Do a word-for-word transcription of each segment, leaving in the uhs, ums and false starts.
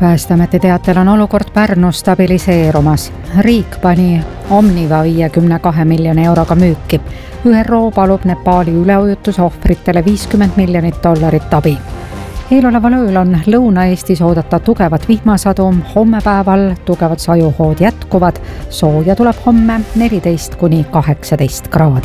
Päästeameti teatel on olukord Pärnus stabiliseerumas. Riik pani Omniva viiekümne kahe miljoni euroga müüki. Ü R O palub Nepaali üleujutuse ohvritele viiskümmend miljonit dollarit abi. Eeloleval ööl on Lõuna-Eestis oodata tugevat vihmasadu, homme päeval tugevad sajuhood jätkuvad, sooja tuleb homme neliteist kuni kaheksateist kraadi.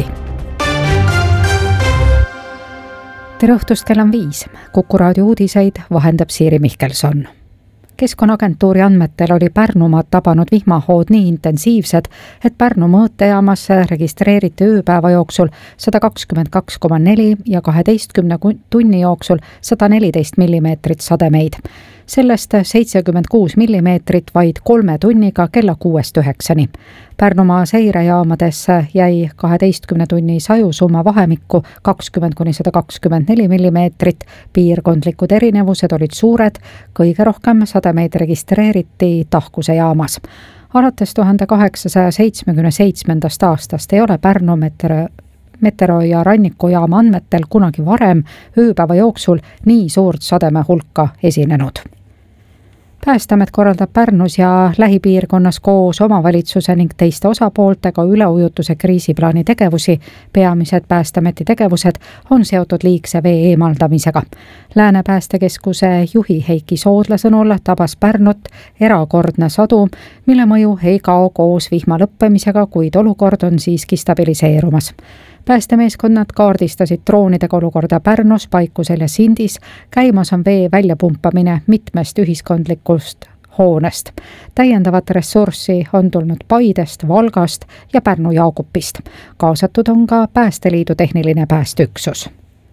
Tere õhtust, kell on viis. Kuku raadio uudiseid vahendab Siiri Mihkelson. Keskkonnaagentuuri andmetel oli Pärnumaad tabanud vihmahood nii intensiivsed, et Pärnu mõõtejaamas registreeriti ööpäeva jooksul sada kakskümmend kaks koma neli ja kaheteistkümne tunni jooksul sada neliteist millimeetrit sademeid. Sellest seitsekümmend kuus millimeetrit vaid kolme tunniga kella kuuest üheksani. Pärnumaa seirejaamades jäi kaheteistkümne tunni sajusumma vahemikku kakskümmend kuni sada kakskümmend neli millimeetrit. Piirkondlikud erinevused olid suured, kõige rohkem sademeid registreeriti Tahkuse jaamas. Alates tuhande kaheksasaja seitsmekümne seitsmendast aastast ei ole Pärnu metero Metero- ja rannikujaama andmetel kunagi varem ööpäeva jooksul nii suurt sademe hulka esinenud. Päästeamet korraldab Pärnus ja lähipiirkonnas koos omavalitsuse ning teiste osapooltega üleujutuse kriisiplaani tegevusi. Peamised Päästeameti tegevused on seotud liigse vee eemaldamisega. Lääne päästekeskuse juhi Heiki Soodla sõnul tabas Pärnut erakordne sadu, mille mõju ei kao koos vihma lõppemisega, kuid olukord on siiski stabiliseerumas. Päästemeeskonnad kaardistasid droonidega olukorda Pärnus, Paikusel ja Sindis. Käimas on vee väljapumpamine mitmest ühiskondlikust hoonest. Täiendavat ressurssi on tulnud Paidest, Valgast ja Pärnu Jaagupist. Kaasatud on ka Päästeliidu tehniline päästeüksus.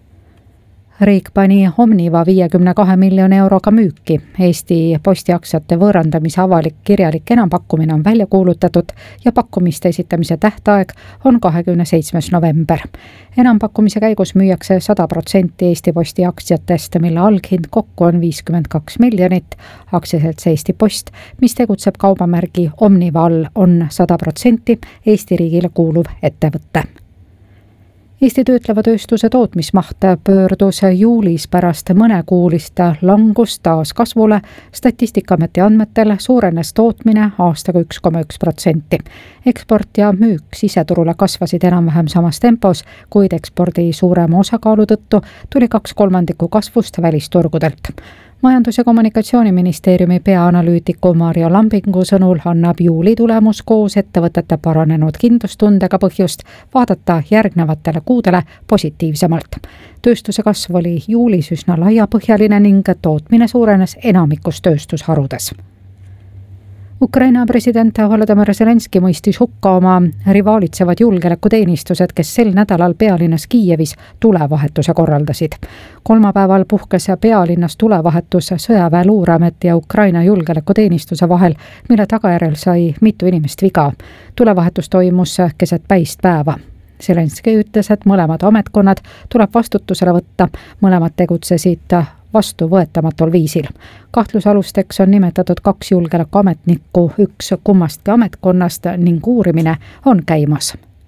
Riik pani Omniva viiekümne kahe miljoni euroga müüki. Eesti postiaktsiate võõrandamise avalik kirjalik enampakkumine on välja kuulutatud ja pakkumiste esitamise tähtaeg on kahekümne seitsmes november. Enampakkumise käigus müüakse sada protsenti Eesti Posti aktsiatest, mille alghind kokku on viiskümmend kaks miljonit. Aktsiaselts Eesti Post, mis tegutseb kaubamärgi Omniva all, on sada protsenti Eesti riigile kuuluv ettevõte. Eesti töötleva tööstuse tootmismaht pöördus juulis pärast mõnekuulist langust taas kasvule. Statistikaameti andmetel suurenes tootmine aastaga üks koma üks protsenti. Eksport ja müük siseturule kasvasid enam-vähem samas tempos, kuid ekspordi suurema osakaalu tõttu tuli kaks kolmandikku kasvust välisturgudelt. Majandus- ja Kommunikatsiooniministeeriumi peaanalüütiku Marjo Lambingu sõnul annab juuli tulemus koos ettevõtete paranenud kindlustundega põhjust vaadata järgnevatele kuudele positiivsemalt. Tööstuse kasv oli juulis üsna laiapõhjaline ning tootmine suurenes enamikus tööstusharudes. Ukraina president Volodymyr Zelenski mõistis hukka oma rivaalitsevad julgeolekuteenistused, kes sel nädalal pealinnas Kiievis tulevahetuse korraldasid. Kolmapäeval puhkes pealinnas tulevahetus sõjaväe luureameti ja Ukraina julgeolekuteenistuse vahel, mille tagajärjel sai mitu inimest viga. Tulevahetus toimus keset päist päeva. Zelenski ütles, et mõlemad ametkonnad tuleb vastutusele võtta, mõlemad tegutsesid vastuvõetamatul viisil. Kahtlusalusteks on nimetatud kaks julgeolekuametnikku, üks kummastki ametkonnast ning uurimine on käimas.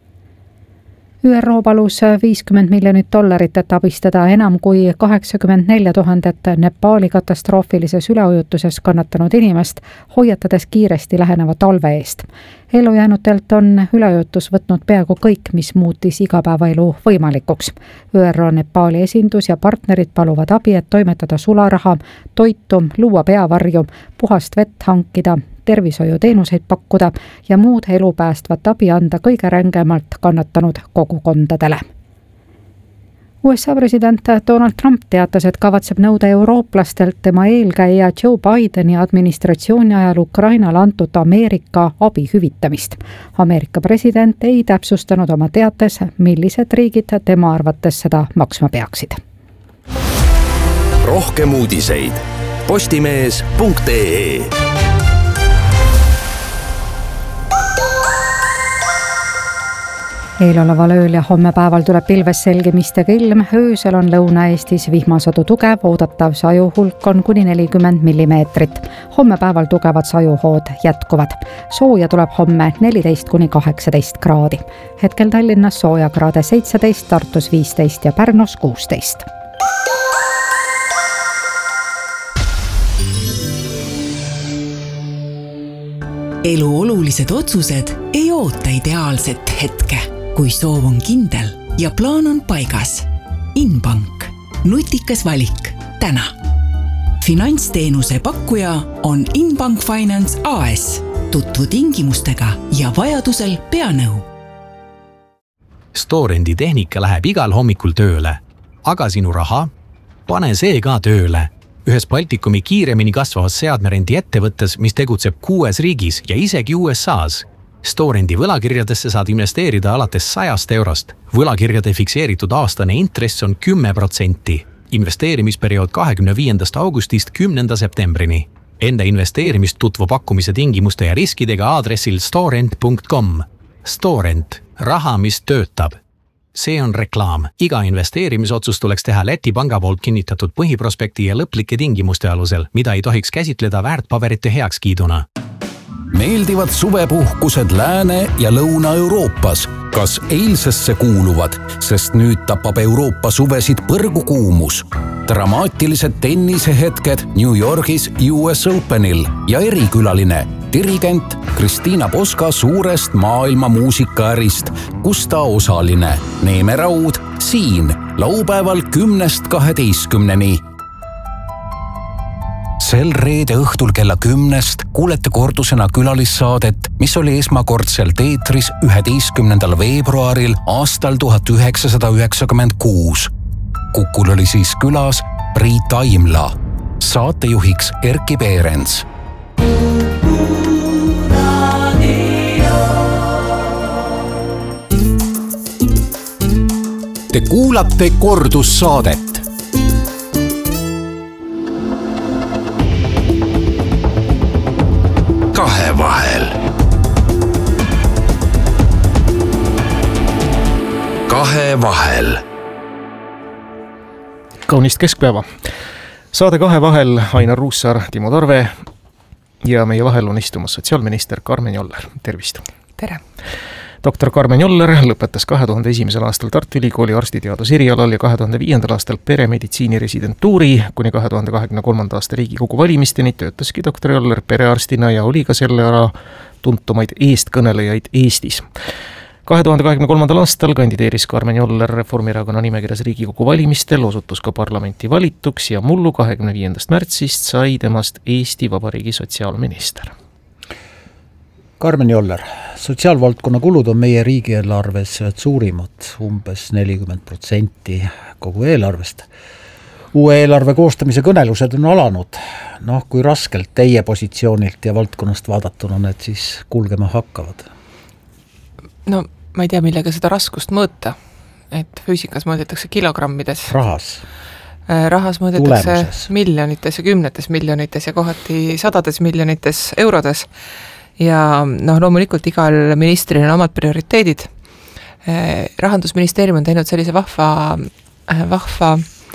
Ü R O palus viiskümmend miljonit dollarit, et abistada enam kui kaheksakümmend neli tuhandet Nepaali katastroofilises üleujutuses kannatanud inimest, hoiatades kiiresti läheneva talve eest. Ellujäänutelt on üleujutus võtnud peaaegu kõik, mis muutis igapäevaelu võimalikuks. Ü R O Nepaali esindus ja partnerid paluvad abi, et toimetada sularaha, toitu, luua peavarju, puhast vett hankida, tervishoiuteenuseid pakkuda ja muud elupäästvat abi anda kõige rängemalt kannatanud kogukondadele. U S A president Donald Trump teatas, et kavatseb nõuda eurooplastelt tema eelkäija Joe Bideni administratsiooni ajal Ukrainale antud Ameerika abi hüvitamist. Ameerika president ei täpsustanud oma teates, millised riigid tema arvates seda maksma peaksid. Rohkem uudiseid postimees punkt ee. Eeloleval ööl ja homme päeval tuleb pilves selgimistega ilm, öösel on Lõuna-Eestis vihmasadu tugev, oodatav sajuhulk on kuni nelikümmend millimeetrit. Homme päeval tugevad sajuhood jätkuvad. Sooja tuleb homme neliteist kuni kaheksateist kraadi. Hetkel Tallinnas sooja kraade seitseteist, Tartus viisteist ja Pärnus kuusteist. elu olulised otsused ei oota ideaalset hetke, kui soov on kindel ja plaan on paigas. Inbank. Nutikas valik. Täna. Finantsteenuse pakkuja on Inbank Finance A S. Tutvu tingimustega ja vajadusel pea nõu. Storendi tehnika läheb igal hommikul tööle. Aga sinu raha? Pane see ka tööle. Ühes Baltikumi kiiremini kasvavas seadmerendi ettevõttes, mis tegutseb kuues riigis ja isegi U S A's. Storendi võlakirjadesse saad investeerida alates sajast eurost. Võlakirjade fikseeritud aastane intress on kümme protsenti. Investeerimisperiood kahekümne viiendast augustist kümnenda septembrini. Enne investeerimist tutvu pakkumise tingimuste ja riskidega aadressil storent punkt com. Storent. Raha, mis töötab. See on reklaam. Iga investeerimisotsus tuleks teha Läti panga poolt kinnitatud põhiprospekti ja lõplike tingimuste alusel, mida ei tohiks käsitleda väärtpaberite heakskiiduna. Meeldivad suvepuhkused Lääne- ja Lõuna-Euroopas. Kas eilsesse kuuluvad, sest nüüd tapab Euroopa suvesid põrgukuumus. Dramaatilised tennisehetked New Yorgis U S Openil ja erikülaline dirigent Kristiina Poska suurest maailma muusikaärist, kus ta osaline. Neeme Raud siin laupäeval kümnest kaheteistkümneni. Sel reede õhtul kella kümnest kuulete kordusena külalissaadet, mis oli esmakordselt eetris üheteistkümnendal veebruaril aastal tuhat üheksasada üheksakümmend kuus. Kukul oli siis külas Priit Aimla, saatejuhiks Erki Peerens. Te kuulate kordussaadet. Kahevahel. Kahevahel. Kaunist keskpäeva. Saade Kahevahel Ainar Ruussaar, Timo Tarve ja meie vahel on istumas sotsiaalminister Karmen Joller. Tervist. Tere. Doktor Karmen Joller lõpetas kahe tuhande esimesel aastal Tartu Ülikooli arstiteaduse erialal ja kahe tuhande viiendal aastal peremeditsiini residentuuri. Kuni kahe tuhande kahekümne kolmanda aasta Riigikogu valimisteni töötaski doktor Joller perearstina ja oli ka selle ära tuntumaid eestkõnelejaid Eestis. kahe tuhande kahekümne kolmandal aastal kandideeris Karmen Joller Reformierakonna nimekirjas Riigikogu valimistel, osutus ka parlamenti valituks ja mullu kahekümne viiendast märtsist sai temast Eesti Vabariigi sotsiaalminister. Karmen Joller, sotsiaalvaldkonna kulud on meie riigieelarves suurimad, umbes nelikümmend protsenti kogu eelarvest. Uue eelarve koostamise kõnelused on alanud. Noh, kui raskelt teie positsioonilt ja valdkonnast vaadatuna need siis kulgema hakkavad? No, ma ei tea, millega seda raskust mõõta. Et füüsikas mõõdetakse kilogrammides. Rahas? Rahas mõõdetakse Tulemuses. miljonites ja kümnetes miljonites ja kohati sadades miljonites eurodes. Ja noh, loomulikult igal ministril on omad prioriteedid. Rahandusministeerium on teinud sellise vahva, vahva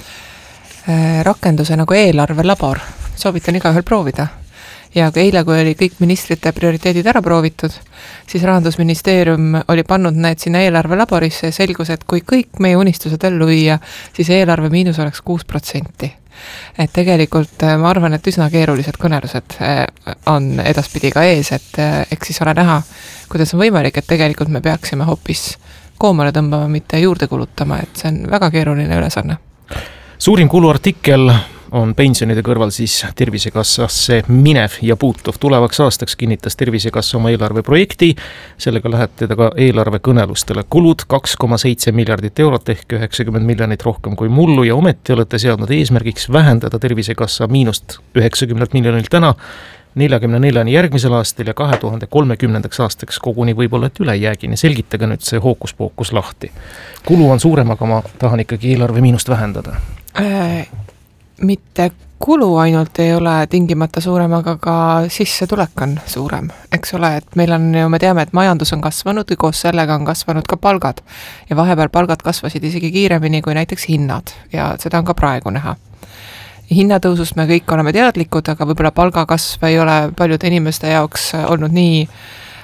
rakenduse nagu eelarvelabor. Soovitan igaühel proovida. Ja kui eile, kui oli kõik ministrite prioriteedid ära proovitud, siis Rahandusministeerium oli pannud need sinna eelarvelaborisse ja selgus, et kui kõik meie unistused ellu viia, siis eelarve miinus oleks kuus protsenti. Et tegelikult ma arvan, et üsna keerulised kõnelused on edaspidi ka ees, et eks siis ole näha, kuidas on võimalik, et tegelikult me peaksime hoopis koomale tõmbama, mitte juurde kulutama, et see on väga keeruline ülesanne. Suurim kuluartikkel on pensionide kõrval siis Tervisekassasse minev ja puutuv. Tulevaks aastaks kinnitas Tervisekassa oma eelarveprojekti. Sellega lähete ta ka eelarvekõnelustele. Kulud kaks koma seitse miljardit eurot ehk üheksakümmend miljonit rohkem kui mullu ja ometi olete seadnud eesmärgiks vähendada Tervisekassa miinust üheksakümmend miljonilt täna neljakümne neljani järgmisel aastal ja kahe tuhande kolmekümnendaks aastaks koguni võib-olla et ülejäägini. Selgitage nüüd see hookus-pookus lahti. Kulu on suurem, aga ma tahan ikkagi eelarve miinust vähendada. Äh, mitte kulu ainult ei ole tingimata suurem, aga ka sissetulek on suurem. Eks ole, et meil on ju, me teame, et majandus on kasvanud ja koos sellega on kasvanud ka palgad. Ja vahepeal palgad kasvasid isegi kiiremini kui näiteks hinnad ja seda on ka praegu näha. Hinnatõusust me kõik oleme teadlikud, aga võib-olla palgakasv ei ole paljude inimeste jaoks olnud nii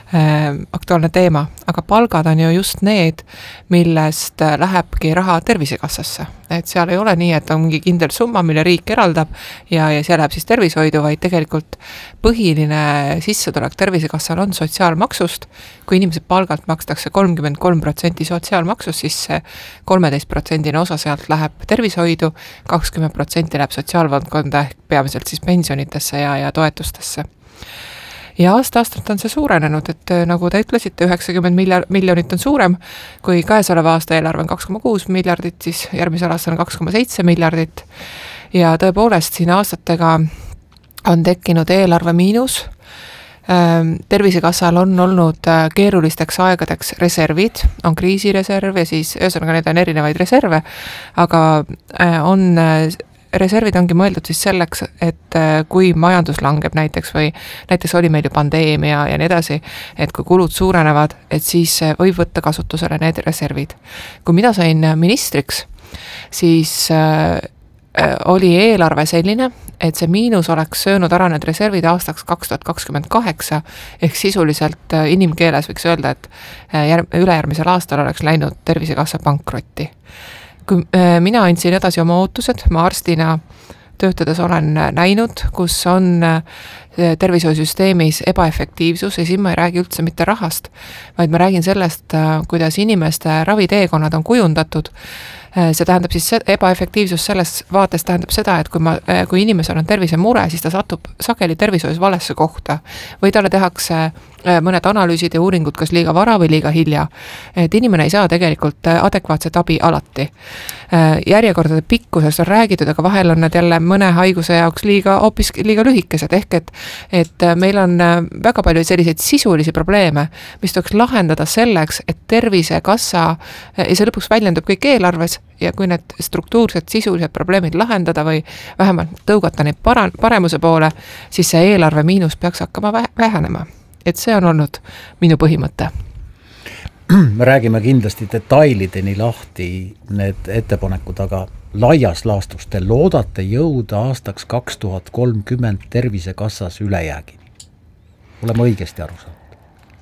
aktuaalne teema, aga palgad on ju just need, millest lähebki raha Tervisekassasse. Et seal ei ole nii, et on mingi kindel summa, mille riik eraldab ja, ja see läheb siis tervishoidu, vaid tegelikult põhiline sissetulek Tervisekassal on sotsiaalmaksust. Kui inimese palgalt makstakse kolmkümmend kolm protsenti sotsiaalmaksust, siis see kolmteist protsendine osa sealt läheb tervishoidu, kakskümmend protsenti läheb sotsiaalvaldkonda ehk peamiselt siis pensionitesse ja, ja toetustesse. Ja aasta-aastalt on see suurenenud, et nagu te ütlesite, üheksakümmend miljonit on suurem, kui käesoleva aasta eelarve on kaks koma kuus miljardit, siis järgmisel aastal on kaks koma seitse miljardit. Ja tõepoolest siin aastatega on tekkinud eelarve miinus. Tervisekassal on olnud keerulisteks aegadeks reservid, on kriisireserv ja siis ühesõnaga need on erinevaid reserve, aga on reservid ongi mõeldud siis selleks, et kui majandus langeb näiteks või näiteks oli meil ju pandeemia ja nii edasi, et kui kulud suurenevad, et siis võib võtta kasutusele need reservid. Kui mina sain ministriks, siis oli eelarve selline, et see miinus oleks söönud ära need reservid aastaks kaks tuhat kakskümmend kaheksa, ehk sisuliselt inimkeeles võiks öelda, et järg, ülejärgmisel aastal oleks läinud Tervisekassa pankrotti. Kui mina andsin edasi oma ootused, ma arstina töötades olen näinud, kus on tervishoiusüsteemis ebaefektiivsus ja siin ma ei räägi üldse mitte rahast, vaid ma räägin sellest, kuidas inimeste raviteekonnad on kujundatud. See tähendab siis ebaefektiivsus selles vaates tähendab seda, et kui, ma, kui inimesel on tervisemure, siis ta satub sageli tervishoius valesse kohta või talle tehakse mõned analüüsid ja uuringud kas liiga vara või liiga hilja. Et inimene ei saa tegelikult adekvaatset abi alati. Järjekordade pikkusest on räägitud, aga vahel on need jälle mõne haiguse jaoks liiga, hoopis liiga lühikesed, ehk et, et meil on väga palju selliseid sisulisi probleeme, mis tuleks lahendada selleks, et Tervisekassa, ja see lõpuks väljendub kõik eelarves, ja kui need struktuursed sisulised probleemid lahendada või vähemalt tõugata neid para- paremuse poole, siis see eelarve miinus peaks hakkama vähenema. Et see on olnud minu põhimõte. Me räägime kindlasti detailideni lahti need ettepanekud, aga laias laastus te loodate jõuda aastaks kaks tuhat kolmkümmend Tervisekassas ülejäägini. Oleme õigesti aru saanud?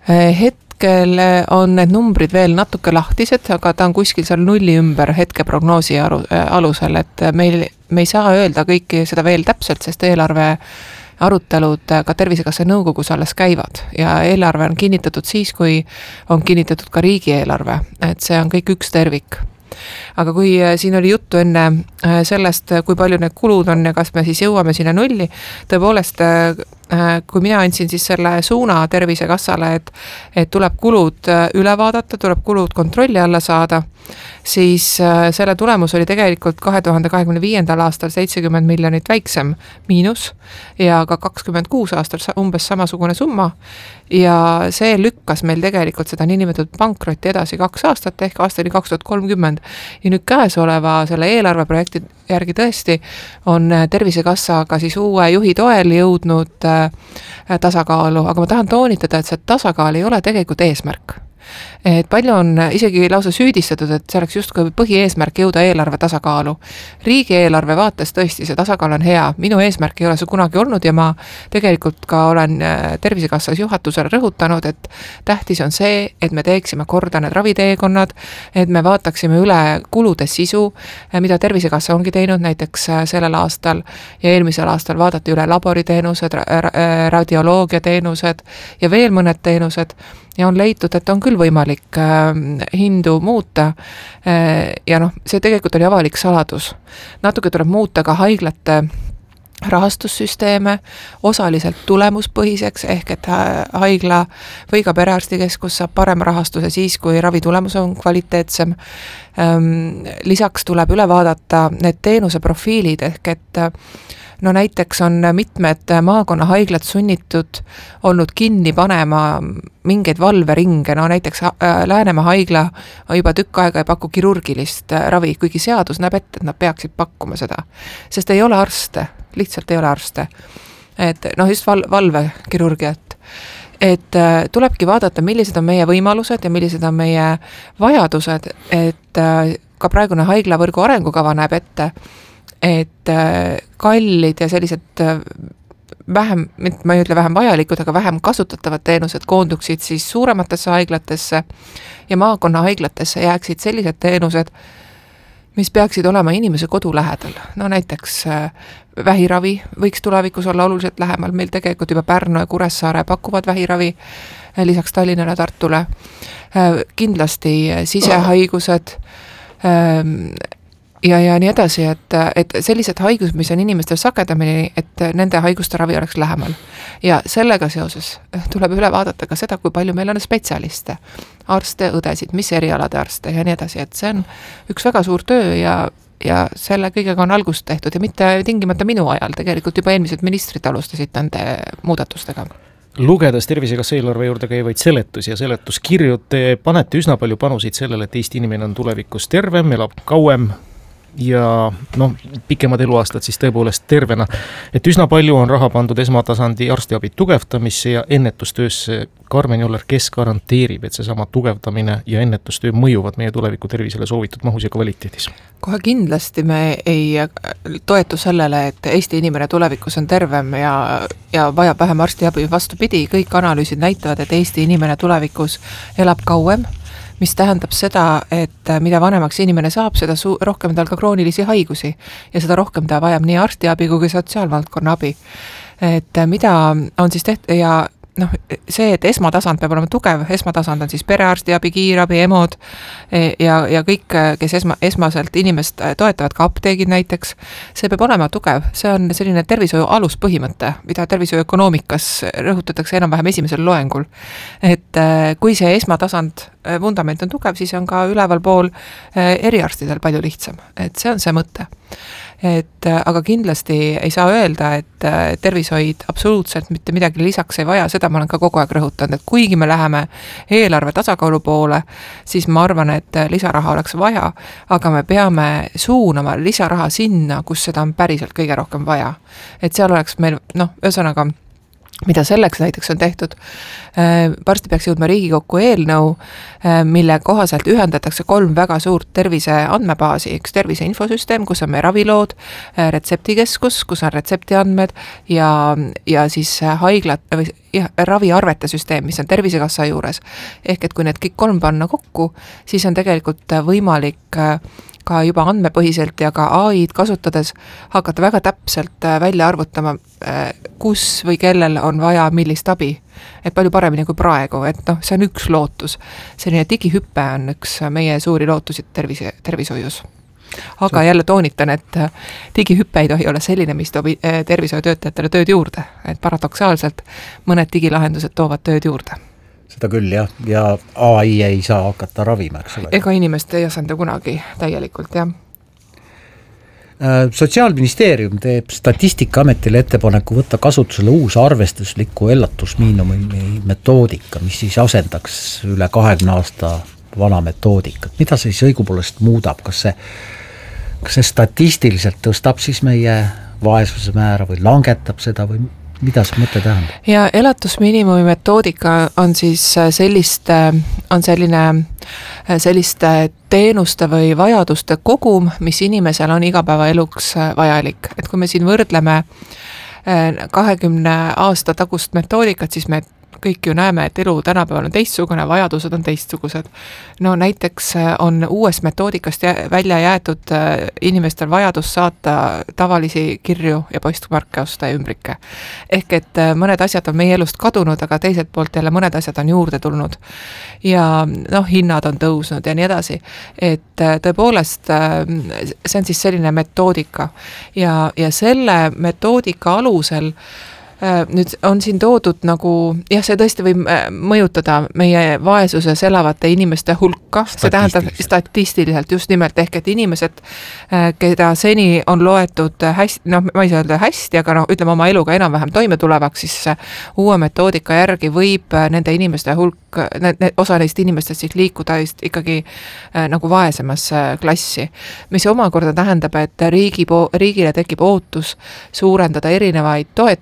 Hetkel on need numbrid veel natuke lahtised, aga ta on kuskil seal nulli ümber hetke prognoosi alusel, et meil, me ei saa öelda kõiki seda veel täpselt, sest eelarve arutelud ka Tervisekassa nõukogus alles käivad ja eelarve on kinnitatud siis, kui on kinnitatud ka riigieelarve, et see on kõik üks tervik. Aga kui siin oli juttu enne sellest, kui palju need kulud on ja kas me siis jõuame sinna nulli, tõepoolest, kui mina andsin siis selle suuna Tervisekassale, et, et tuleb kulud üle vaadata, tuleb kulud kontrolli alla saada, siis selle tulemus oli tegelikult kahe tuhande kahekümne viiendal aastal seitsekümmend miljonit väiksem miinus ja ka kakskümmend kuus aastal umbes samasugune summa ja see lükkas meil tegelikult seda niinimetatud pankrotti edasi kaks aastat ehk aastani kaks tuhat kolmkümmend ja nüüd käesoleva selle eelarveprojekti järgi tõesti on Tervisekassa ka siis uue juhi toel jõudnud tasakaalu, aga ma tahan toonitada, et see tasakaal ei ole tegelikult eesmärk. Et palju on isegi lausa süüdistatud, et see oleks justkui põhieesmärk jõuda eelarve tasakaalu. Riigieelarve vaates tõesti see tasakaal on hea. Minu eesmärk ei ole see kunagi olnud ja ma tegelikult ka olen Tervisekassas juhatusele rõhutanud, et tähtis on see, et me teeksime korda need raviteekonnad, et me vaataksime üle kulude sisu, mida Tervisekassa ongi teinud näiteks sellel aastal ja eelmisel aastal vaadati üle laboriteenused, radioloogiateenused ja veel mõned teenused ja on leitud, et on küll võimalik hindu muuta ja noh, see tegelikult oli avalik saladus. Natuke tuleb muuta ka haiglate rahastussüsteeme osaliselt tulemuspõhiseks ehk et haigla või ka perearstikeskus saab parema rahastuse siis, kui ravitulemus on kvaliteetsem. Lisaks tuleb üle vaadata need teenuse profiilid ehk et no näiteks on mitmed maakonna haiglad sunnitud olnud kinni panema mingeid valveringe, no näiteks Läänemaa haigla juba tükk aega ei paku kirurgilist ravi, kuigi seadus näeb ette, et nad peaksid pakkuma seda, sest ei ole arste, lihtsalt ei ole arste. Et noh, just val- valvekirurgiat. Et tulebki vaadata, millised on meie võimalused ja millised on meie vajadused, et ka praegune haiglavõrgu arengukava näeb ette, et kallid ja sellised vähem, ma ei ütle vähem vajalikud, aga vähem kasutatavad teenused koonduksid siis suurematesse haiglatesse ja maakonna haiglatesse jääksid sellised teenused, mis peaksid olema inimese kodu lähedal. No näiteks vähiravi võiks tulevikus olla oluliselt lähemal, meil tegelikult juba Pärnu ja Kuressaare pakuvad vähiravi lisaks Tallinnale ja Tartule. Kindlasti sisehaigused ja, ja nii edasi, et, et sellised haigused, mis on inimestel sagedamini, et nende haiguste ravi oleks lähemal. Ja sellega seoses tuleb üle vaadata ka seda, kui palju meil on spetsialiste, arste, õdesid, mis erialade arste ja nii edasi, et see on üks väga suur töö ja, ja selle kõigega on algust tehtud ja mitte tingimata minu ajal, tegelikult juba eelmised ministrid alustasid nende muudatustega. Lugedes Tervisekassa eelarve juurde käivaid seletusi ja seletuskirju, te panete üsna palju panusid sellele, et Eesti inimene on tulevikus tervem, elab kauem ja noh, pikemad eluaastad siis tõepoolest tervena, et üsna palju on raha pandud esmatasandi arstiabi tugevdamisse ja ennetustöösse. Karmen Joller, kes garanteerib, et see sama tugevdamine ja ennetustöö mõjuvad meie tuleviku tervisele soovitud mahus ja kvaliteedis? Kohe kindlasti me ei toetu sellele, et Eesti inimene tulevikus on tervem ja, ja vajab vähem arstiabi, vastupidi, kõik analüüsid näitavad, et Eesti inimene tulevikus elab kauem, mis tähendab seda, et mida vanemaks inimene saab, seda su- rohkem tal ka kroonilisi haigusi ja seda rohkem ta vajab nii arstiabi kui sotsiaalvaldkonna abi. Et mida on siis tehtud ja noh, see, et esmatasand peab olema tugev, esmatasand on siis perearstiabi, kiirabi, emod ja, ja kõik, kes esma, esmaselt inimest toetavad, ka apteegid näiteks, see peab olema tugev, see on selline tervishoiu aluspõhimõte, mida tervishoiu ökonoomikas rõhutatakse enam-vähem esimesel loengul. Et kui see esmatasand vundament on tugev, siis on ka üleval pool eriarstidel palju lihtsam, et see on see mõte. Et, aga kindlasti ei saa öelda, et tervishoid absoluutselt mitte midagi lisaks ei vaja, seda ma olen ka kogu aeg rõhutanud, et kuigi me läheme eelarve tasakaalu poole, siis ma arvan, et lisaraha oleks vaja, aga me peame suunama lisaraha sinna, kus seda on päriselt kõige rohkem vaja. Et seal oleks meil, noh, ühesõnaga, mida selleks näiteks on tehtud. Varsti peaks jõudma Riigikokku eelnõu, mille kohaselt ühendatakse kolm väga suurt tervise andmebaasi, üks tervise infosüsteem, kus on meie ravilood, retseptikeskus, kus on retseptiandmed ja, ja siis haiglat, või jah, raviarvete süsteem, mis on Tervisekassa juures. Ehk et kui need kõik kolm panna kokku, siis on tegelikult võimalik ka juba andmepõhiselt ja ka A I-d kasutades hakata väga täpselt välja arvutama, kus või kellel on vaja millist abi. Et palju paremini kui praegu, et noh, see on üks lootus. Selline digihüppe on üks meie suuri lootusid tervise, tervishoius. Aga jälle toonitan, et digihüppe ei tohi olla selline, mis toob tervishoiutöötajatele tööd juurde. Et paradoksaalselt mõned digilahendused toovad tööd juurde. Seda küll jah, ja A I ei saa hakata ravima, eks ole. Ega inimest ei asenda kunagi täielikult, jah. Sotsiaalministeerium teeb Statistikaametile ettepaneku võtta kasutusele uus arvestusliku elatusmiinimumi metoodika, mis siis asendaks üle kahekümne aasta vana metoodikat. Mida see siis õigupoolest muudab? Kas see, kas see statistiliselt tõstab siis meie vaesuse määra või langetab seda või mida see mõte tähendab? Ja elatusmiinimumi metoodika on siis sellist, on selline selliste teenuste või vajaduste kogum, mis inimesel on igapäevaeluks vajalik. Et kui me siin võrdleme kahekümne aasta tagust metoodikat, siis me kõik ju näeme, et elu tänapäeval on teistsugune, vajadused on teistsugused. No näiteks on uuest metoodikast välja jäetud inimestel vajadus saata tavalisi kirju ja postmarke osta ja ümbrikke. Ehk et mõned asjad on meie elust kadunud, aga teiselt poolt jälle mõned asjad on juurde tulnud. Ja noh, hinnad on tõusnud ja nii edasi. Et tõepoolest see on siis selline metoodika ja, ja selle metoodika alusel nüüd on siin toodud nagu, jah, see tõesti võib mõjutada meie vaesuses elavate inimeste hulka, see tähendab statistiliselt just nimelt, ehk et inimesed, keda seni on loetud hästi, noh, ma ei saa öelda hästi, aga noh, ütleme oma eluga enam-vähem toime tulevaks, siis uue metoodika järgi võib nende inimeste hulk, osa neist inimestest siis liikuda just ikkagi nagu vaesemasse klassi, mis omakorda tähendab, et riigi po- riigile tekib ootus suurendada erinevaid toetusi, mis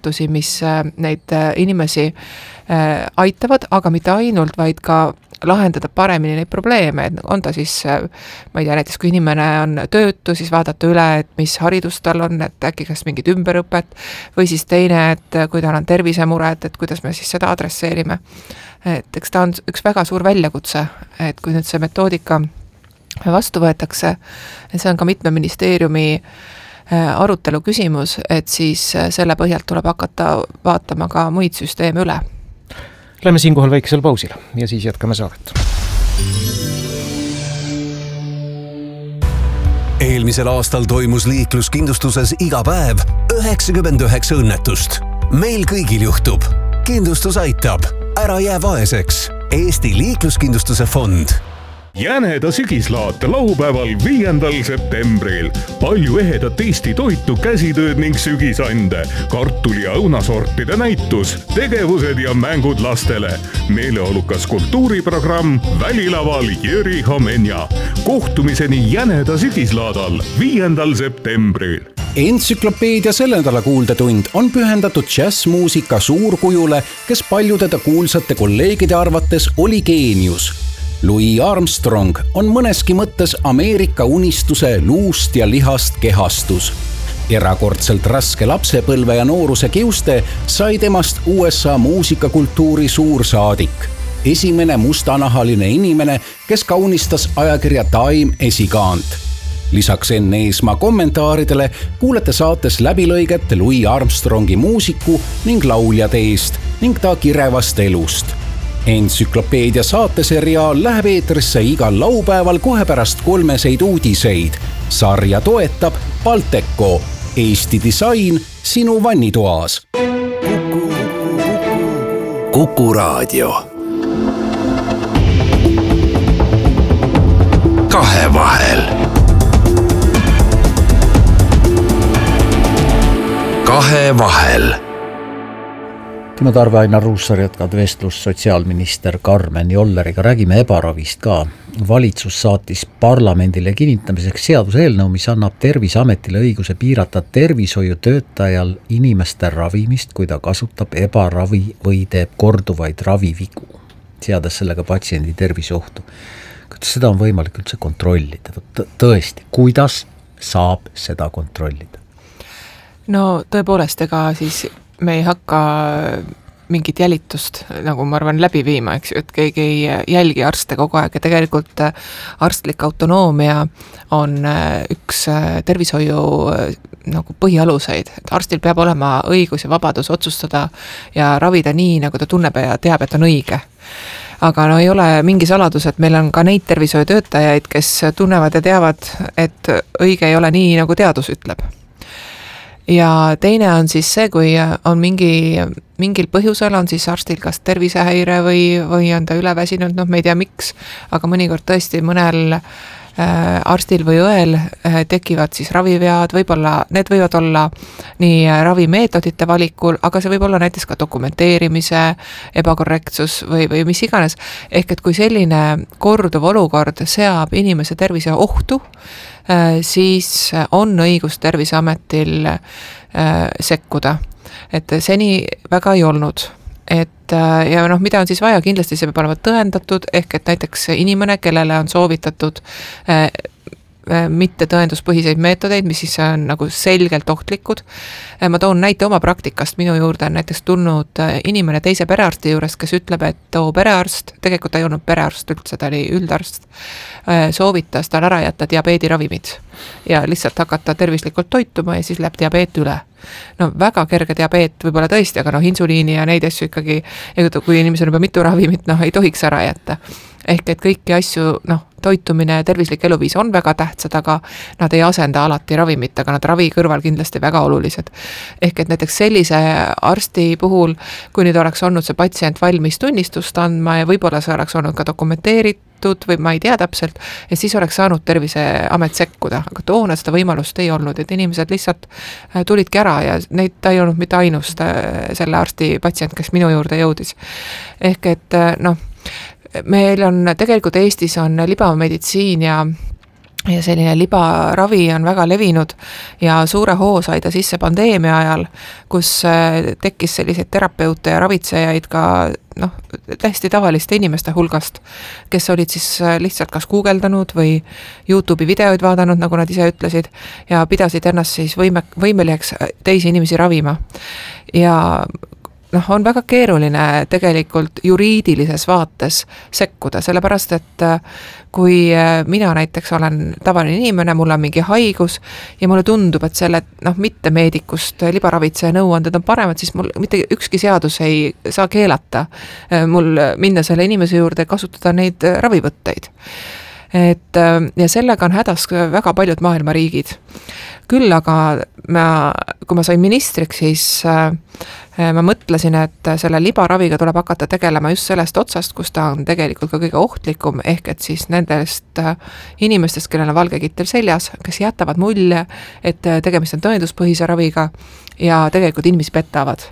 mis neid inimesi aitavad, aga mitte ainult, vaid ka lahendada paremini neid probleeme, et on ta siis, ma ei tea, näiteks kui inimene on töötu, siis vaadata üle, et mis haridus tal on, et äkki kas mingit ümberõpet, või siis teine, et kui tal on tervisemured, et kuidas me siis seda adresseerime. Et eks ta on üks väga suur väljakutse, et kui nüüd see metoodika vastu võetakse, et see on ka mitme ministeeriumi arutelu küsimus, et siis selle põhjalt tuleb hakata vaatama ka muid süsteeme üle. Lähme siinkohal väikesel pausile ja siis jätkame saadet. Eelmisel aastal toimus liikluskindlustuses iga päev üheksakümmend üheksa õnnetust. Meil kõigil juhtub. Kindlustus aitab. Ära jää vaeseks. Eesti liikluskindlustuse fond. Jäneda sügislaat laupäeval viiendal septembril. Palju ehedat Eesti toitu, käsitööd ning sügisande, kartuli ja õunasortide näitus, tegevused ja mängud lastele. Meeleolukas kultuuriprogramm Välilaval Jüri Homenja. Kohtumiseni Jäneda sügislaadal viiendal septembril. Entsüklopeedia selle nädala kuuldetund on pühendatud džässmuusika suurkujule, kes paljudede kuulsate kolleegide arvates oli geenius. Louis Armstrong on mõneski mõttes Ameerika unistuse luust ja lihast kehastus. Erakordselt raske lapsepõlve ja nooruse kiuste sai temast U S A muusikakultuuri suursaadik. Esimene mustanahaline inimene, kes kaunistas ajakirja Time esikaant. Lisaks enne Eesmaa kommentaaridele kuulete saates läbilõiget Louis Armstrongi muusiku ning lauljade eest ning ta kirevast elust. Entsüklopeedia saateseriaal läheb eetrisse igal laupäeval kohe pärast kolmeseid uudiseid. Sarja toetab Balteco, Eesti disain sinu vannitoas. Kuku Raadio. Kahevahel. Kahevahel. Timo Tarve, Ainar Ruussaar jätkad vestlust sotsiaalminister Karmen Jolleriga. Räägime ebaravist ka. Valitsus saatis parlamendile kinnitamiseks seaduseelnõu, mis annab Terviseametile õiguse piirata tervishoiutöötajal inimeste ravimist, kui ta kasutab ebaravi või teeb korduvaid ravivigu, seades sellega patsiendi terviseohtu. Kuidas seda on võimalik üldse kontrollida? Tõesti, kuidas saab seda kontrollida? No tõepoolest, ega siis me ei hakka mingit jälitust, nagu ma arvan, läbi viima, eks ju, et keegi ei jälgi arste kogu aeg ja tegelikult arstlik autonoomia on üks tervishoiu nagu põhialuseid, et arstil peab olema õigus ja vabadus otsustada ja ravida nii, nagu ta tunneb ja teab, et on õige. Aga no ei ole mingi saladus, et meil on ka neid tervishoiutöötajaid, kes tunnevad ja teavad, et õige ei ole nii, nagu teadus ütleb. Ja teine on siis see, kui on mingi, mingil põhjusel on siis arstil kas tervisehäire või, või on ta üleväsinud, noh me ei tea miks, aga mõnikord tõesti mõnel arstil või õel tekivad siis ravivead, võib-olla, need võivad olla nii ravimeetodite valikul, aga see võib olla näiteks ka dokumenteerimise ebakorrektsus või, või mis iganes. Ehk et kui selline korduv olukord seab inimese tervise ohtu, siis on õigus Terviseametil sekkuda. Et seni väga ei olnud. Et ja noh, mida on siis vaja, kindlasti see peab olema tõendatud, ehk et näiteks inimene, kellele on soovitatud äh, mitte tõenduspõhiseid meetodeid, mis siis on nagu selgelt ohtlikud. Ma toon näite oma praktikast, minu juurde on näiteks tulnud inimene teise perearsti juures, kes ütleb, et too perearst, tegelikult ta ei olnud perearst üldse, ta oli üldarst, soovitas tal ära jätta diabeediravimid ja lihtsalt hakata tervislikult toituma ja siis läheb diabeet üle. No väga kerge diabeet võib-olla tõesti, aga noh, insuliini ja neid asju ikkagi, kui inimesel on juba mitu ravimit, noh ei tohiks ära jätta. Ehk et kõiki asju, noh, toitumine ja tervislik eluviis on väga tähtsad, aga nad ei asenda alati ravimit, aga nad ravi kõrval kindlasti väga olulised. Ehk et näiteks sellise arsti puhul, kui nüüd oleks olnud see patsient valmis tunnistust andma ja võib-olla see oleks olnud ka dokumenteeritud või ma ei tea täpselt, ja siis oleks saanud Terviseamet sekkuda, aga toona seda võimalust ei olnud, et inimesed lihtsalt tulidki ära ja neid ta ei olnud mitte ainust selle arsti patsient, kes minu juurde jõudis. Ehk et noh, meil on tegelikult Eestis on libameditsiin ja ja selline libaravi on väga levinud ja suure hoo sai ta sisse pandeemia ajal, kus tekkis selliseid terapeute ja ravitsejaid ka noh, täiesti tavaliste inimeste hulgast, kes olid siis lihtsalt kas guugeldanud või YouTube'i videoid vaadanud, nagu nad ise ütlesid, ja pidasid ennast siis võime, võimeliseks teisi inimesi ravima. Ja noh, on väga keeruline tegelikult juriidilises vaates sekkuda, sellepärast et kui mina näiteks olen tavaline inimene, mul on mingi haigus ja mulle tundub, et selle noh, mitte meedikust libaravitseja nõuanded on paremad, siis mul mitte ükski seadus ei saa keelata mul minna selle inimese juurde kasutada neid ravivõtteid. Et, ja sellega on hädas väga paljud maailma riigid. Küll aga ma, kui ma sain ministriks, siis ma mõtlesin, et selle libaraviga tuleb hakata tegelema just sellest otsast, kus ta on tegelikult ka kõige ohtlikum, ehk et siis nendest inimestest, kellel on valge kittel seljas, kes jätavad mulje, et tegemist on tõenduspõhise raviga ja tegelikult inimesi petavad.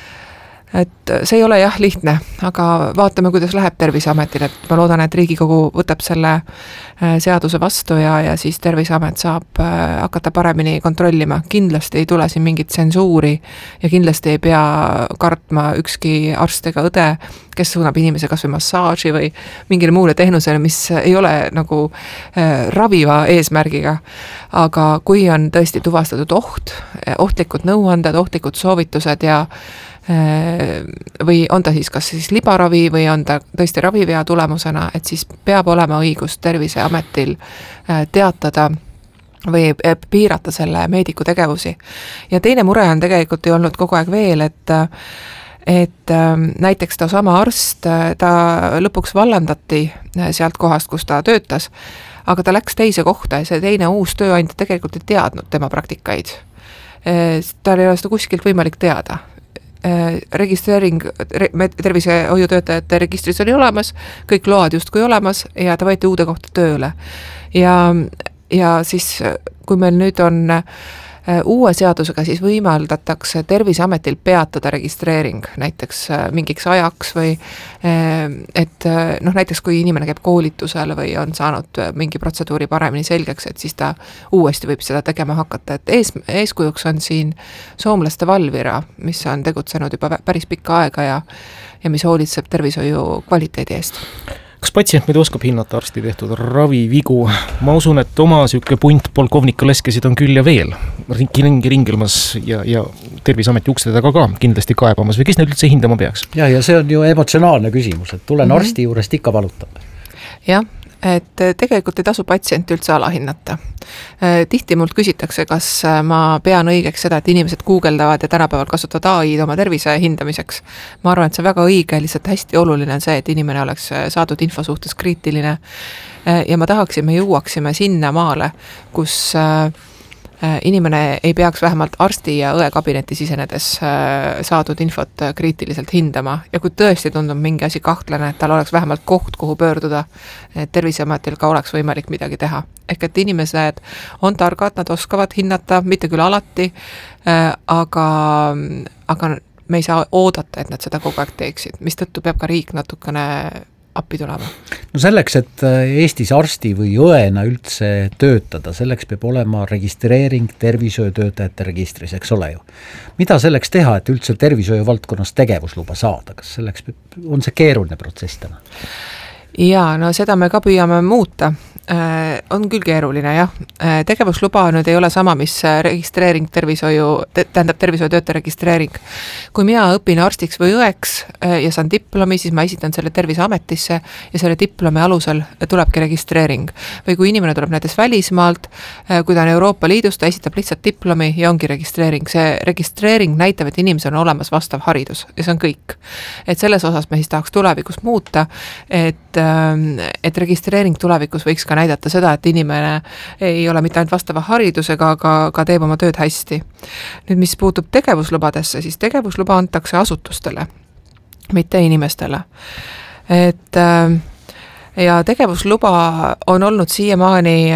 Et see ei ole jah lihtne, aga vaatame, kuidas läheb Terviseametil, et ma loodan, et Riigikogu võtab selle seaduse vastu ja, ja siis Terviseamet saab hakata paremini kontrollima. Kindlasti ei tule siin mingit tsensuuri ja kindlasti ei pea kartma ükski arst ega õde, kes suunab inimese kas või massaaži või mingile muule tehnusele, mis ei ole nagu raviva eesmärgiga. Aga kui on tõesti tuvastatud oht, ohtlikud nõuanded, ohtlikud soovitused ja või on ta siis kas siis libaravi või on ta tõesti ravivea tulemusena, et siis peab olema õigus Terviseametil teatada või piirata selle meediku tegevusi. Ja teine mure on tegelikult ju olnud kogu aeg veel, et et näiteks ta sama arst, ta lõpuks vallandati sealt kohast, kus ta töötas, aga ta läks teise kohta ja see teine uus tööandja tegelikult ei teadnud tema praktikaid. Tal ei ole seda kuskilt võimalik teada. Registreering tervisehoiutöötajate registris oli olemas, kõik load justkui olemas ja ta võeti uude kohta tööle. Ja, ja siis, kui meil nüüd on uue seadusega, siis võimaldatakse Terviseametil peatada registreering näiteks mingiks ajaks või et noh, näiteks kui inimene käib koolitusel või on saanud mingi protseduuri paremini selgeks, et siis ta uuesti võib seda tegema hakata, et ees, eeskujuks on siin soomlaste Valvira, mis on tegutsenud juba päris pikka aega ja, ja mis hoolitseb tervishoiu kvaliteedi eest. Kas patsient meid oskab hinnata arsti tehtud ravivigu? Ma usun, et oma süüke punt polkovnika leskesid on küll ja veel ringi ringelmas ja, ja Terviseameti ukste taga ka kindlasti kaebamas või kes neid üldse hindama peaks? Ja, ja see on ju emotsionaalne küsimus, et tulen mm-hmm. arsti juurest ikka valutab. Jah, et tegelikult ei tasu patsienti üldse alahinnata. Tihti mult küsitakse, kas ma pean õigeks seda, et inimesed guugeldavad ja tänapäeval kasutavad A I-d oma tervise hindamiseks. Ma arvan, et see on väga õige, lihtsalt hästi oluline on see, et inimene oleks saadud info suhtes kriitiline ja ma tahaksime jõuaksime sinna maale, kus inimene ei peaks vähemalt arsti ja õe kabinetti sisenedes saadud infot kriitiliselt hindama ja kui tõesti tundub mingi asi kahtlane, et tal oleks vähemalt koht, kuhu pöörduda, et Terviseametil ka oleks võimalik midagi teha. Ehk et inimesed on targad, nad oskavad hinnata, mitte küll alati, aga, aga me ei saa oodata, et nad seda kogu aeg teeksid, mis tõttu peab ka riik natukene appi tulema. No selleks, et Eestis arsti või õena üldse töötada, selleks peab olema registreering tervishoiutöötajate registris, eks ole ju. Mida selleks teha, et üldse tervishoiu valdkonnas tegevusluba saada? Kas selleks on see keeruline protsess täna? Jaa, no seda me ka püüame muuta. On küll keeruline, jah. Tegevusluba nüüd ei ole sama, mis registreering tervishoiu, tähendab tervishoiutöötaja registreering. Kui mina õpin arstiks või õeks ja saan diplomi, siis ma esitan selle Terviseametisse ja selle diplomi alusel tulebki registreering. Või kui inimene tuleb näiteks välismaalt, kui ta on Euroopa Liidus, ta esitab lihtsalt diplomi ja ongi registreering. See registreering näitab, et inimesel on olemas vastav haridus ja see on kõik. Et selles osas me siis tahaks tulevikus muuta, et, et registreering tulevikus võiks ka näidata seda, et inimene ei ole mitte ainult vastava haridusega, aga ka teeb oma tööd hästi. Nüüd, mis puutub tegevuslubadesse, siis tegevusluba antakse asutustele, mitte inimestele. Et ja tegevusluba on olnud siiamaani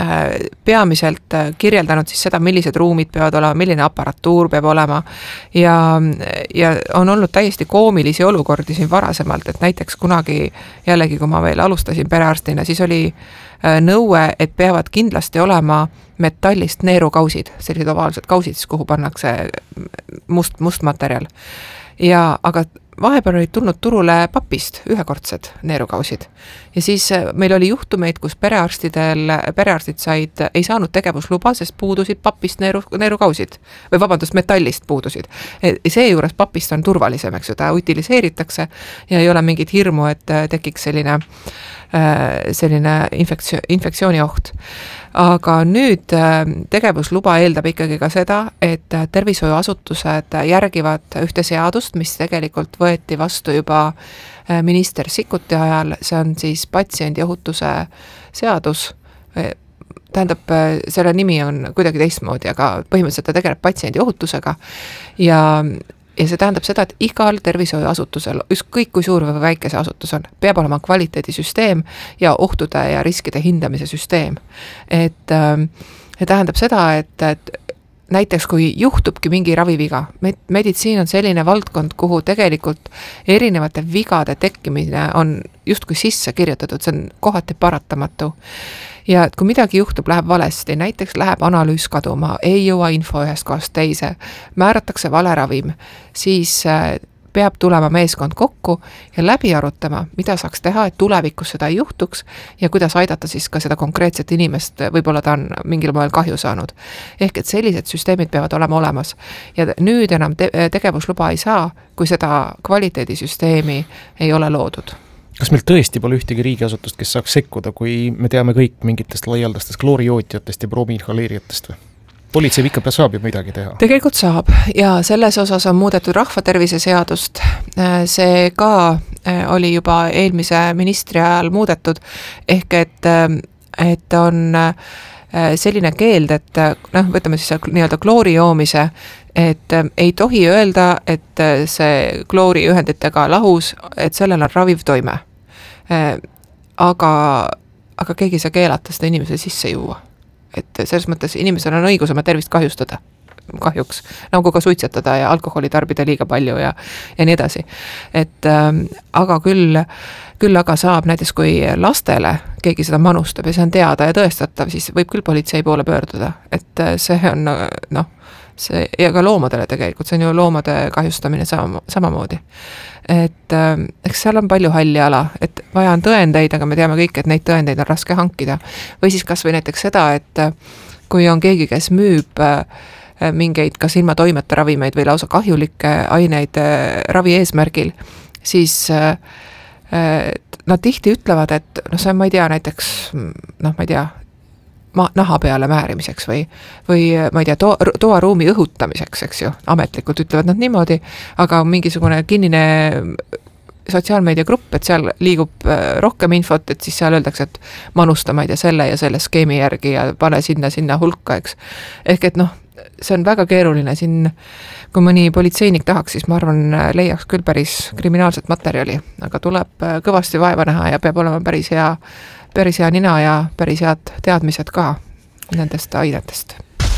peamiselt kirjeldanud siis seda, millised ruumid peavad olema, milline aparatuur peab olema ja, ja on olnud täiesti koomilisi olukordi siin varasemalt, et näiteks kunagi jällegi, kui ma veel alustasin perearstina, siis oli nõue, et peavad kindlasti olema metallist neerukausid, sellised ovaalsed kausid, kuhu pannakse must, must materjal. Ja, aga vahepeal olid tulnud turule papist ühekordsed neerukausid. Ja siis meil oli juhtumeid, kus perearstidel, perearstid said, ei saanud tegevusluba, sest puudusid papist neeru, neerukausid. Või vabandust, metallist puudusid. Seejuures papist on turvalisem, eks ju, ta utiliseeritakse ja ei ole mingit hirmu, et tekiks selline, selline infektsioon, infektsiooni oht. Aga nüüd tegevusluba eeldab ikkagi ka seda, et tervishoiuasutused järgivad ühte seadust, mis tegelikult võeti vastu juba minister Sikkuti ajal, see on siis patsiendi ohutuse seadus, tähendab, selle nimi on kuidagi teistmoodi, aga põhimõtteliselt ta tegeleb patsiendi ohutusega ja Ja see tähendab seda, et igal tervishoiuasutusel, ükskõik kui suur või väike see asutus on, peab olema kvaliteedisüsteem ja ohtude ja riskide hindamise süsteem. Et see tähendab seda, et, et näiteks kui juhtubki mingi raviviga, meditsiin on selline valdkond, kuhu tegelikult erinevate vigade tekkimine on justkui sisse kirjutatud, see on kohati paratamatu. Ja kui midagi juhtub, läheb valesti, näiteks läheb analüüs kaduma, ei jõua info ühest kohast teise, määratakse vale ravim, siis peab tulema meeskond kokku ja läbi arutama, mida saaks teha, et tulevikus seda ei juhtuks ja kuidas aidata siis ka seda konkreetset inimest, võib-olla ta on mingil moel kahju saanud. Ehk et sellised süsteemid peavad olema olemas ja nüüd enam te- tegevusluba ei saa, kui seda kvaliteedisüsteemi ei ole loodud. Kas meil tõesti pole ühtegi riigiasutust, kes saaks sekkuda, kui me teame kõik mingitest laialdastest kloorijootjatest ja proomiinhaleerijatest või? Politsei ikka saab ju midagi teha. Tegelikult saab ja selles osas on muudetud rahvatervise seadust. See ka oli juba eelmise ministri ajal muudetud, ehk et, et on selline keeld, et noh, võtame siis nii-öelda kloori joomise, et ei tohi öelda, et see kloori ühenditega lahus, et sellel on raviv toime. Aga, aga keegi ei saa keelata seda inimese sisse juua. Et selles mõttes inimesel on õigus oma tervist kahjustada, kahjuks, nagu ka suitsetada ja alkoholi tarbida liiga palju ja, ja nii edasi. Et, ähm, aga küll, küll aga saab näiteks, kui lastele keegi seda manustab ja see on teada ja tõestatav, siis võib küll politsei poole pöörduda. Et see on, noh, see, ja ka loomadele tegelikult, see on ju loomade kahjustamine sama, samamoodi. Et eks seal on palju halli ala, et vaja on tõendeid, aga me teame kõik, et neid tõendeid on raske hankida. Või siis kas või näiteks seda, et kui on keegi, kes müüb mingeid kas ilma toimeta ravimeid või lausa kahjulikke aineid ravi eesmärgil, siis nad tihti ütlevad, et no see on, ma ei tea, näiteks, noh, ma ei tea, ma, naha peale määrimiseks või, või ma ei tea, to, toaruumi õhutamiseks, eks ju, ametlikult ütlevad nad niimoodi, aga mingisugune kinnine sotsiaalmeediagrupp, et seal liigub rohkem infot, et siis seal öeldakse, et manusta, ma ei tea, selle ja selle skeemi järgi ja pane sinna, sinna hulka, eks. Ehk et noh, see on väga keeruline siin, kui mõni politseinik tahaks, siis ma arvan, leiaks küll päris kriminaalset materjali, aga tuleb kõvasti vaeva näha ja peab olema päris hea päris hea nina ja päris head teadmised ka nendest ainetest.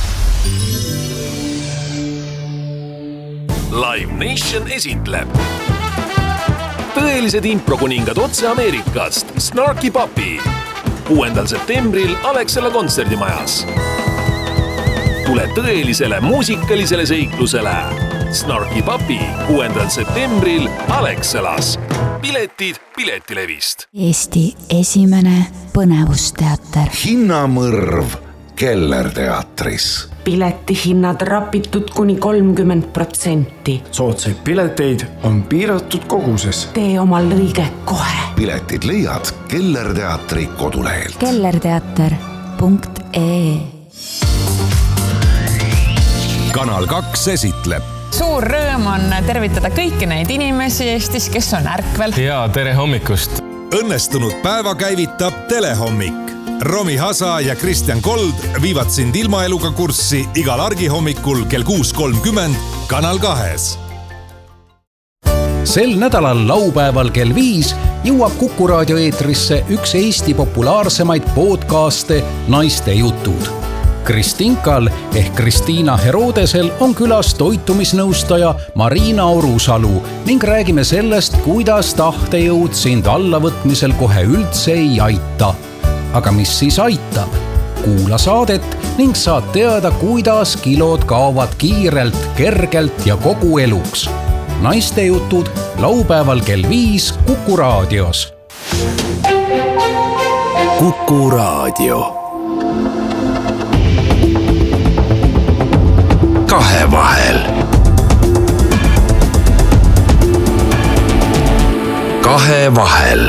Live Nation esitleb tõelised improkuningad otse Ameerikast Snarky Puppy kuuendal septembril Alexela kontserdimajas. Tule tõelisele muusikalisele seiklusele Snarky Puppy kuuendal septembril Alexelas. Piletid Piletilevist. Eesti esimene põnevusteater. Hinnamõrv Kellerteatris. Piletihinnad rapitud kuni kolmkümmend protsenti. Soodsaid pileteid on piiratud koguses. Tee omal lõige kohe. Piletid leiad Kellerteatri kodulehelt. kellerteater punkt ee Kanal kaks esitleb suur rõõm on tervitada kõiki neid inimesi Eestis, kes on ärkvel. Ja tere hommikust. Õnnestunud päeva käivitab Telehommik. Romi Hasa ja Kristjan Kold viivad sind ilmaeluga kurssi igal argihommikul kell kuus kolmkümmend Kanal kahes. sel nädalal laupäeval kell viis jõuab Kuku raadio eetrisse üks Eesti populaarsemaid podcaste Naiste jutud. Kristinkal ehk Kristiina Herodesel on külas toitumisnõustaja Marina Orusalu ning räägime sellest, kuidas tahtejõud sind allavõtmisel kohe üldse ei aita. Aga mis siis aitab? Kuula saadet ning saad teada, kuidas kilod kaovad kiirelt, kergelt ja kogu eluks. Naiste jutud laupäeval kell viis Kuku raadios. Kuku raadio. Kahe vahel. Kahe vahel.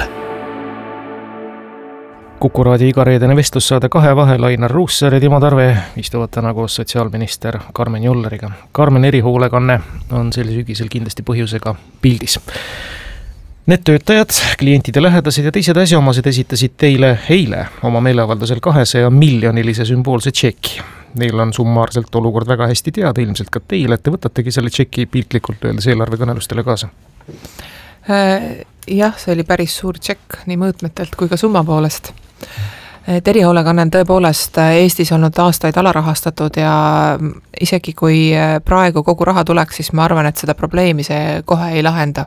Kuku raadio igareedene vestlussaade Kahe vahel. Ainar Ruussaar ja Timo Tarve istuvad täna koos sotsiaalminister Karmen Jolleriga. Karmen, erihoolekanne on sel sügisel kindlasti põhjusega pildis. Need töötajad, klientide lähedased ja teised asjaomased esitasid teile eile oma meeleavaldusel kahesaja miljonilise sümboolse tšeki. Neil on summaarselt olukord väga hästi teada, ilmselt ka teile, et te võtategi selle tšeki piltlikult öeldes eelarvekõnelustele kaasa. Jah, see oli päris suur tšekk nii mõõtmetelt kui ka summa poolest. Erihoolekanne on tõepoolest Eestis olnud aastaid alarahastatud ja isegi kui praegu kogu raha tuleks, siis ma arvan, et seda probleemi see kohe ei lahenda.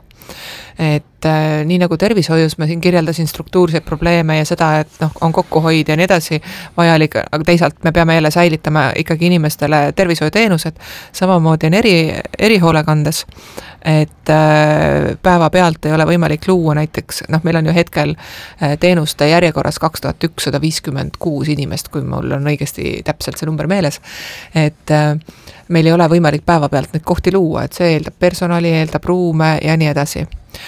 Et äh, nii nagu tervishoius ma siin kirjeldasin struktuurseid probleeme ja seda, et noh, on kokkuhoid ja nii edasi vajalik, aga teisalt me peame jälle säilitama ikkagi inimestele tervishoiuteenused, samamoodi on eri, erihoolekandes, et äh, päeva pealt ei ole võimalik luua näiteks, noh meil on ju hetkel äh, teenuste järjekorras kaks tuhat ükssada viiskümmend kuus inimest, kui mul on õigesti täpselt see number meeles, et äh, meil ei ole võimalik päeva pealt neid kohti luua, et see eeldab personali, eeldab ruume ja nii edasi.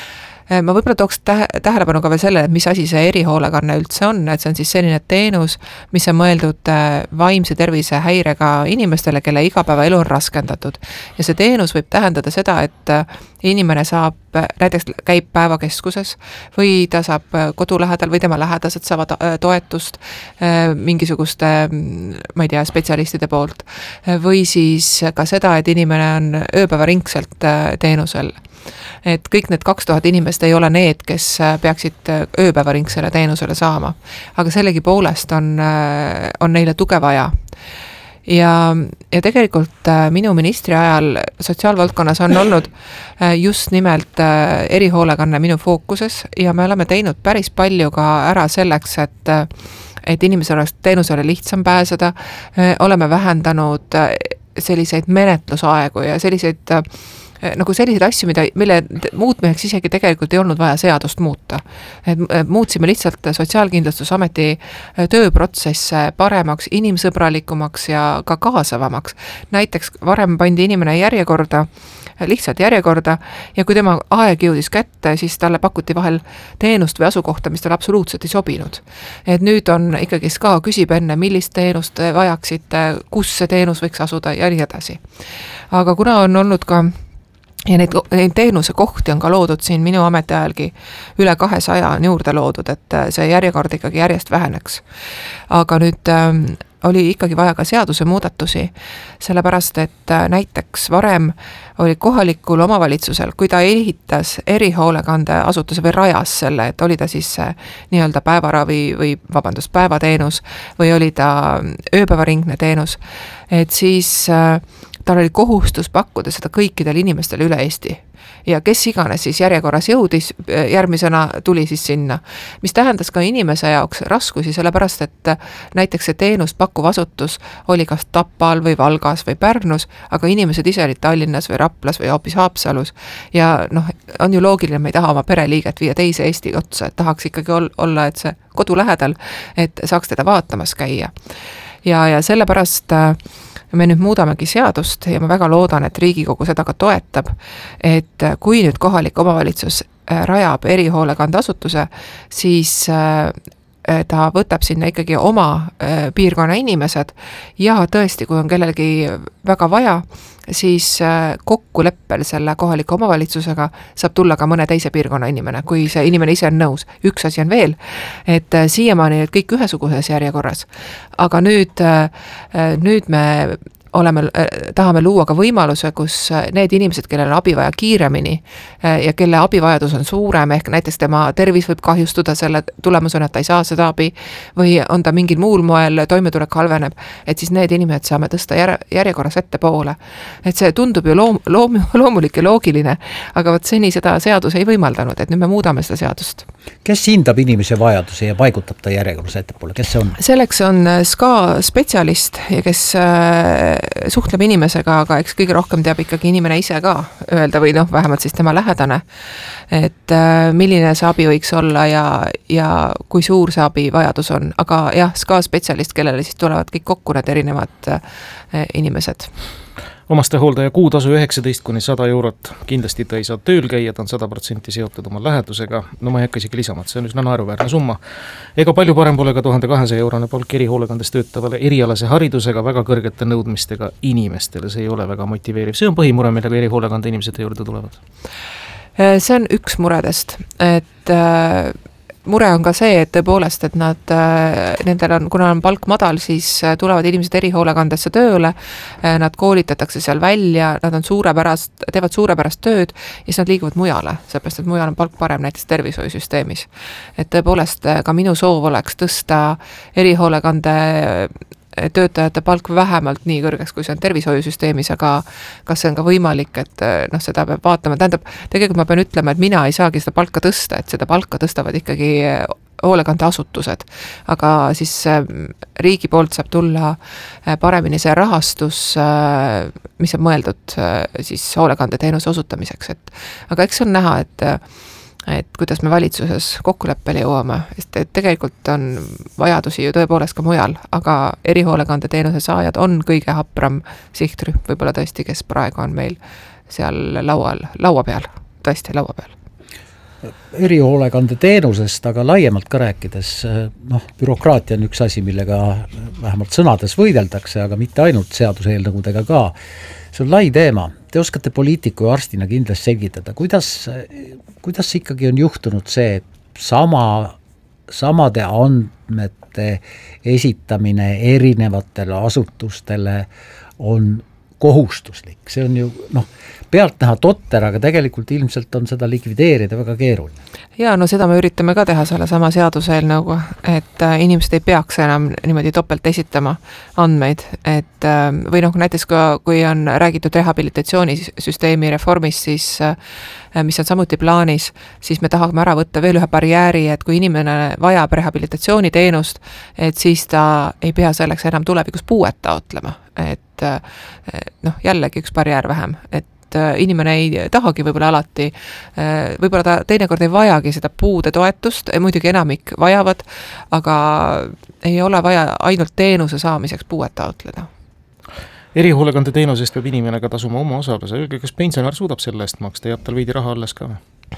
Ma võib-olla tooks tähelepanu ka veel selle, et mis asi see erihoolekanne üldse on, et see on siis selline teenus, mis on mõeldud vaimse tervise häirega inimestele, kelle igapäevaelu on raskendatud. Ja see teenus võib tähendada seda, et inimene saab, näiteks käib päevakeskuses või ta saab kodu lähedal või tema lähedased saavad toetust mingisuguste, ma ei tea, spetsialistide poolt või siis ka seda, et inimene on ööpäevaringselt teenusel. Et kõik need kaks tuhat inimest ei ole need, kes peaksid ööpäevaringsele teenusele saama. Aga sellegi poolest on, on neile tuge vaja. Ja, ja tegelikult minu ministri ajal sotsiaalvaldkonnas on olnud just nimelt erihoolekanne minu fookuses ja me oleme teinud päris palju ka ära selleks, et, et inimesel oleks teenusele lihtsam pääseda. Oleme vähendanud selliseid menetlusaegu ja selliseid nagu selliseid asju, mida, mille muutmeheks isegi tegelikult ei olnud vaja seadust muuta. Et muutsime lihtsalt Sotsiaalkindlustusameti tööprotsesse paremaks, inimsõbralikumaks ja ka kaasavamaks. Näiteks varem pandi inimene järjekorda, lihtsalt järjekorda ja kui tema aeg jõudis kätte, siis talle pakuti vahel teenust või asukohta, mis talle absoluutselt ei sobinud. Et nüüd on ikkagi SKA küsib enne, millist teenust vajaksite, kus see teenus võiks asuda ja nii edasi. Aga kuna on olnud ka ja neid, neid teenuse kohti on ka loodud siin minu ametiajalgi üle kahesaja on juurde loodud, et see järjekord ikkagi järjest väheneks. Aga nüüd äh, oli ikkagi vaja ka seaduse muudatusi, sellepärast et äh, näiteks varem oli kohalikul omavalitsusel, kui ta ehitas erihoolekande asutuse või rajas selle, et oli ta siis äh, nii-öelda päevaravi või vabandust, päevateenus või oli ta ööpäevaringne teenus, et siis äh, tal oli kohustus pakkuda seda kõikidele inimestele üle Eesti. Ja kes iganes siis järjekorras jõudis, järgmisena tuli siis sinna. Mis tähendas ka inimese jaoks raskusi, sellepärast et näiteks see teenust pakkuv asutus oli kas Tapal või Valgas või Pärnus, aga inimesed ise olid Tallinnas või Raplas või hoopis Haapsalus. Ja noh, on ju loogiline, me ei taha oma pereliiget viia teise Eesti otsa, et tahaks ikkagi olla, et see kodu lähedal, et saaks teda vaatamas käia. Ja, ja sellepärast me nüüd muudamegi seadust ja ma väga loodan, et Riigikogu seda ka toetab, et kui nüüd kohalik omavalitsus rajab erihoolekande asutuse, siis ta võtab sinna ikkagi oma piirkonna inimesed ja tõesti, kui on kellelgi väga vaja, siis kokkuleppel selle kohaliku omavalitsusega saab tulla ka mõne teise piirkonna inimene, kui see inimene ise on nõus. Üks asi on veel, et siiamaani kõik ühesuguses järjekorras, aga nüüd, nüüd me oleme, tahame luua ka võimaluse, kus need inimesed, kellel on abi vaja kiiremini ja kelle abivajadus on suurem, ehk näiteks tema tervis võib kahjustuda selle tulemusena, et ta ei saa seda abi või on ta mingil muul moel toimetulek halveneb, et siis need inimesed saame tõsta jär, järjekorras ette poole. Et see tundub ju loom, loom, loomulik ja loogiline, aga võt seni seda seadus ei võimaldanud, et nüüd me muudame seda seadust. Kes hindab inimese vajaduse ja paigutab ta järjekorras ettepoole, kes see on? Selleks on S K A spetsialist, kes suhtleb inimesega, aga eks kõige rohkem teab ikkagi inimene ise ka öelda või noh, vähemalt siis tema lähedane, et milline see abi võiks olla ja, ja kui suur see abi vajadus on, aga jah, S K A spetsialist, kellele siis tulevad kõik kokku need erinevad inimesed. Omastehooldaja kuutasu üheksateist kuni sada eurot, kindlasti ta ei saa tööl käia, ta on sada protsenti seotud oma lähedusega, no ma ei hakka isegi lisama, see on üsna naeruväärne summa. Ega palju parem pole ka tuhande kahesaja eurone palk erihoolekandes töötavale erialase haridusega väga kõrgete nõudmistega inimestele, see ei ole väga motiveeriv, see on põhimure, millega erihoolekande inimesed juurde tulevad. See on üks muredest, et mure on ka see, et tõepoolest, et nad, nendel on, kuna on palk madal, siis tulevad inimesed erihoolekandesse tööle, nad koolitatakse seal välja, nad on suurepärast, teevad suurepärast tööd ja siis nad liiguvad mujale, seepärast, et mujal on palk parem näiteks tervishoiusüsteemis. Et tõepoolest ka minu soov oleks tõsta erihoolekande töötajate palk vähemalt nii kõrgeks, kui see on tervishoiusüsteemis, aga kas see on ka võimalik, et noh, seda peab vaatama. Tähendab, tegelikult ma pean ütlema, et mina ei saagi seda palka tõsta, et seda palka tõstavad ikkagi hoolekandeasutused, aga siis riigi poolt saab tulla paremini see rahastus, mis on mõeldud siis hoolekandeteenuse osutamiseks, et aga eks on näha, et et kuidas me valitsuses kokkuleppele jõuame, sest et tegelikult on vajadusi ju tõepoolest ka mujal, aga erihoolekande teenuse saajad on kõige hapram sihtrühm, võib-olla tõesti, kes praegu on meil seal laual, laua peal, tõesti laua peal. Erihoolekande teenusest, aga laiemalt ka rääkides, noh, bürokraatia on üks asi, millega vähemalt sõnades võideldakse, aga mitte ainult seaduseelnõudega ka. See on lai teema. Te oskate poliitiku ja arstina kindlasti selgitada, kuidas, kuidas ikkagi on juhtunud see, et sama, samade andmete esitamine erinevatele asutustele on kohustuslik. See on ju, noh, pealt näha totter, aga tegelikult ilmselt on seda likvideerida väga keeruline. Ja no seda me üritame ka teha selle sama seaduseelnõuga, et inimesed ei peaks enam niimoodi topelt esitama andmeid, et või noh, näiteks kui on räägitud rehabilitatsioonisüsteemi reformist, siis mis on samuti plaanis, siis me tahame ära võtta veel ühe barjääri, et kui inimene vajab rehabilitatsiooniteenust, et siis ta ei pea selleks enam tulevikus puuet taotlema, et noh, jällegi üks barjäär vähem, et inimene ei tahagi võib-olla alati, võib-olla ta teinekord ei vajagi seda puude toetust, muidugi enamik vajavad, aga ei ole vaja ainult teenuse saamiseks puuet taotleda. Erihoolekande teenusest peab inimene ka tasuma oma osaluse, kas pensionär suudab selle eest maksta, jääb tal veidi raha alles ka?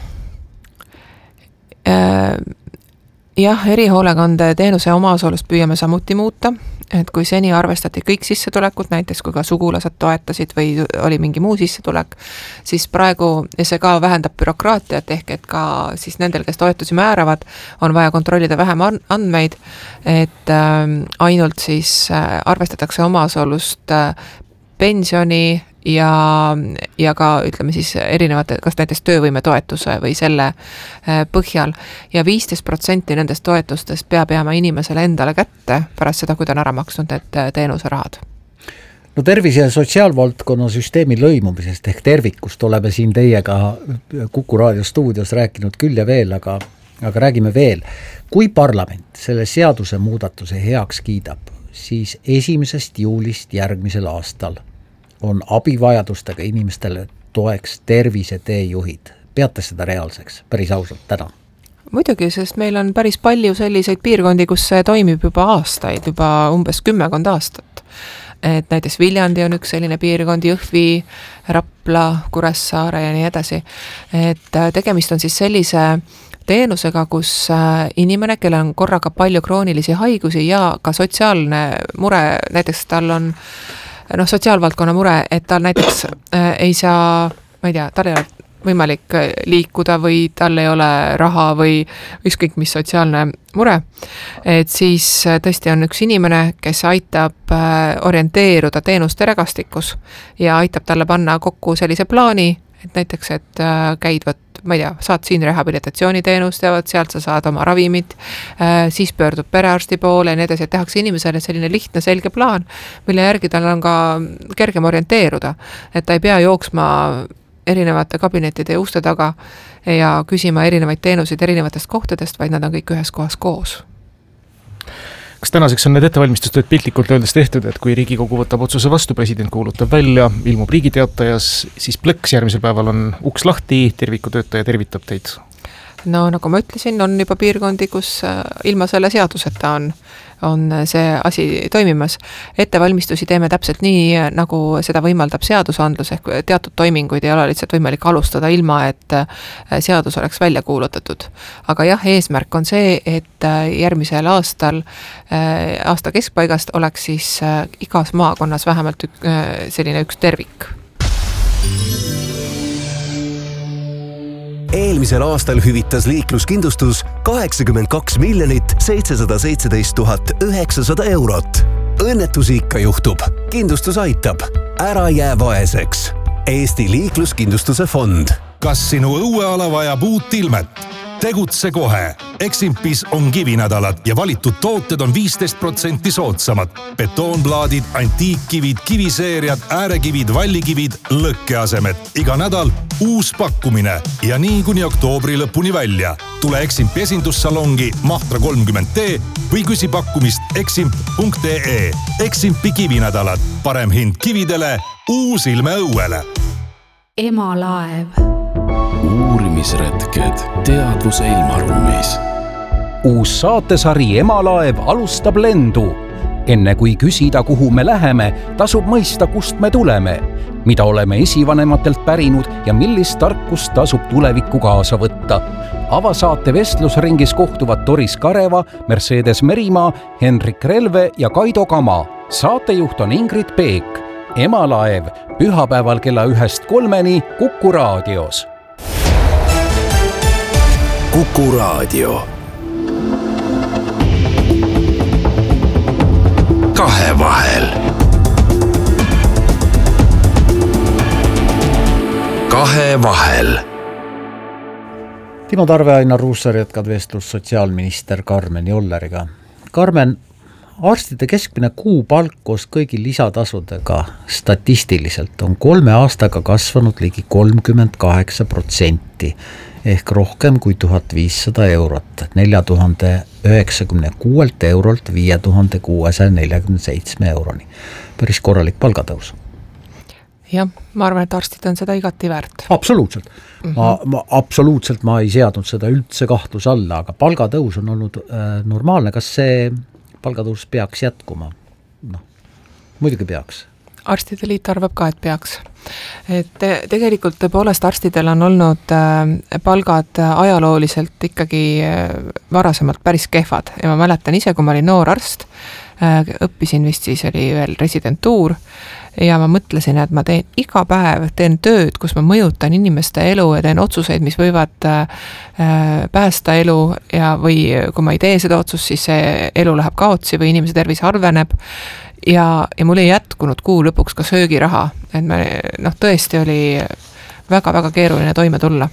Jah, erihoolekande teenuse omaosalust püüame samuti muuta, et kui seni arvestati kõik sissetulekut, näiteks kui ka sugulased toetasid või oli mingi muu sissetulek, siis praegu see ka vähendab bürokraatiat, ehk et ka siis nendel, kes toetusi määravad, on vaja kontrollida vähem andmeid, et ainult siis arvestatakse omaosalust pensioni ja, ja ka ütleme siis erinevate, kas näiteks töövõime toetuse või selle põhjal ja viisteist protsenti nendest toetustest peab jääma inimesele endale kätte pärast seda, kui ta on ära maksnud need teenuserahad. No tervise- ja sotsiaalvaldkonna süsteemi lõimumisest ehk tervikust oleme siin teiega Kuku Raadio stuudios rääkinud küll ja veel, aga, aga räägime veel. Kui parlament selle seaduse muudatuse heaks kiidab, siis esimesest juulist järgmisel aastal on abivajadustega inimestele toeks terviseteejuhid. Peate seda reaalseks, päris ausalt täna? Muidugi, sest meil on päris palju selliseid piirkondi, kus see toimib juba aastaid, juba umbes kümmekond aastat. Et näiteks Viljandi on üks selline piirkond, Jõhvi, Rapla, Kuressaare ja nii edasi. Et tegemist on siis sellise teenusega, kus inimene, kellel on korraga palju kroonilisi haigusi ja ka sotsiaalne mure, näiteks tal on noh, sotsiaalvaldkonna mure, et tal näiteks äh, ei saa, ma ei tea, tal ei ole võimalik liikuda või tal ei ole raha või ükskõik mis sotsiaalne mure, et siis tõesti on üks inimene, kes aitab orienteeruda teenuste regastikus ja aitab talle panna kokku sellise plaani, et näiteks, et käid võt, ma ei tea, saad siin rehabilitatsiooniteenust ja võt, sealt sa saad oma ravimid, siis pöördub perearsti poole ja nii edasi, et tehakse inimesele selline lihtne selge plaan, mille järgi tal on ka kergem orienteeruda, et ta ei pea jooksma erinevate kabinettide ja uste taga ja küsima erinevaid teenuseid erinevatest kohtadest, vaid nad on kõik ühes kohas koos. Kas tänaseks on need ettevalmistustööd piltlikult öeldes tehtud, et kui Riigikogu võtab otsuse vastu, president kuulutab välja, ilmub riigiteatajas, siis plõks järgmisel päeval on uks lahti, terviku töötaja tervitab teid? No nagu ma ütlesin, on juba piirkondi, kus ilma selle seaduseta on, on see asi toimimas. Ettevalmistusi teeme täpselt nii, nagu seda võimaldab seadusandlus, ehk teatud toiminguid ei ole lihtsalt võimalik alustada ilma, et seadus oleks välja kuulutatud. Aga jah, eesmärk on see, et järgmisel aastal, aasta keskpaigast oleks siis igas maakonnas vähemalt ük, selline üks tervik. Eelmisel aastal hüvitas liikluskindlustus kaheksakümmend kaks miljonit seitsesada seitseteist tuhat üheksasada eurot. Õnnetusi ikka juhtub. Kindlustus aitab. Ära jää vaeseks. Eesti liikluskindlustuse fond. Kas sinu õueala vajab uut ilmet? Tegutse kohe. Eximpis on kivinädalad ja valitud tooted on viisteist protsenti soodsamad. Betoonplaadid, antiikkivid, kiviseeriad, äärekivid, vallikivid, lõkkeasemed. Iga nädal uus pakkumine ja nii kuni oktoobri lõpuni välja. Tule Eximpi esindussalongi Mahtra kolmkümmend D või küsi pakkumist eximp punkt ee. Eximpi kivinädalad. Parem hind kividele, uus ilme õuele. Emalaev. Uurimisretked teadvuse ilmaruumis. Uus saatesari Emalaev alustab lendu. Enne kui küsida, kuhu me läheme, tasub mõista, kust me tuleme, mida oleme esivanematelt pärinud ja millist tarkust tasub tulevikku kaasa võtta. Avasaate vestlusringis kohtuvad Doris Kareva, Mercedes Merimaa, Henrik Relve ja Kaido Kama. Saatejuht on Ingrid Peek. Emalaev pühapäeval kella ühest kolmeni Kuku raadios. Kuku raadio. Kahe vahel. Kahe vahel. Timo Tarve, Ainar Ruussaar jätkad vestlus sotsiaalminister Karmen Jolleriga. Karmen, arstide keskmine kuupalk koos kõigi lisatasudega statistiliselt on kolme aastaga kasvanud ligi kolmkümmend kaheksa protsenti ehk rohkem kui tuhat viissada eurot, nelja tuhande üheksakümne kuuelt eurolt viie tuhande kuuesaja neljakümne seitsme euroni. Päris korralik palgatõus. Jah, ma arvan, et arstid on seda igati väärt. Absoluutselt. Mm-hmm. Ma, ma, absoluutselt ma ei seadnud seda üldse kahtluse alla, aga palgatõus on olnud äh, normaalne. Kas see palgatõus peaks jätkuma? No, muidugi peaks. Arstide liit arvab ka, et peaks. Et te, tegelikult tõepoolest arstidel on olnud äh, palgad ajalooliselt ikkagi äh, varasemalt päris kehvad ja ma mäletan ise, kui ma olin noor arst, äh, õppisin vist siis oli veel residentuur ja ma mõtlesin, et ma teen iga päev, teen tööd, kus ma mõjutan inimeste elu ja teen otsuseid, mis võivad äh, päästa elu ja või kui ma ei tee seda otsust, siis see elu läheb kaotsi või inimese tervis harveneb. Ja, ja mul ei jätkunud kuu lõpuks ka söögiraha, et me, noh, tõesti oli väga-väga keeruline toime tulla.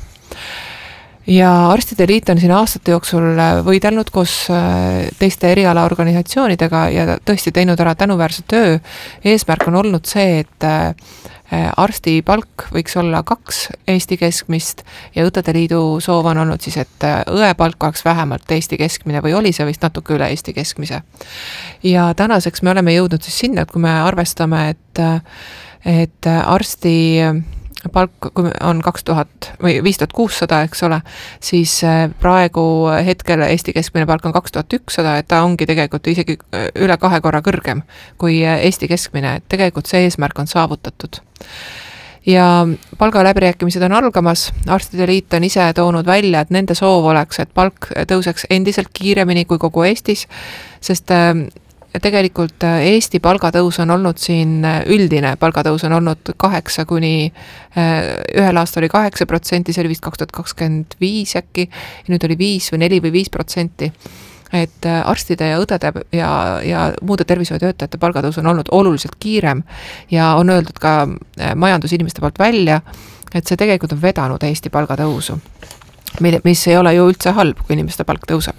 Ja arstide liit on siin aastate jooksul võidelnud koos teiste erialaorganisatsioonidega ja tõesti teinud ära tänuväärse töö. Eesmärk on olnud see, et arsti palk võiks olla kaks Eesti keskmist ja õdede liidu soov on olnud siis, et õe palk oleks vähemalt Eesti keskmine või oli see vist natuke üle Eesti keskmise. Ja tänaseks me oleme jõudnud siis sinna, et kui me arvestame, et, et arsti palk on kaks tuhat või viis tuhat kuussada, eks ole, siis praegu hetkel Eesti keskmine palk on kaks tuhat ükssada, et ta ongi tegelikult isegi üle kahe korra kõrgem kui Eesti keskmine, et tegelikult see eesmärk on saavutatud. Ja palgaläbirääkimised on algamas, arstide liit on ise toonud välja, et nende soov oleks, et palk tõuseks endiselt kiiremini kui kogu Eestis, sest tegelikult Eesti palgatõus on olnud siin, üldine palgatõus on olnud kaheksa kuni, ühel aasta oli kaheksa protsenti, see oli vist kaks tuhat kakskümmend viis äkki, ja nüüd oli viis või neli või viis protsenti. Et arstide ja õdede ja, ja muude tervishoiutöötajate palgatõus on olnud oluliselt kiirem ja on öeldud ka majandusinimeste poolt välja, et see tegelikult on vedanud Eesti palgatõusu, mis ei ole ju üldse halb, kui inimeste palk tõuseb.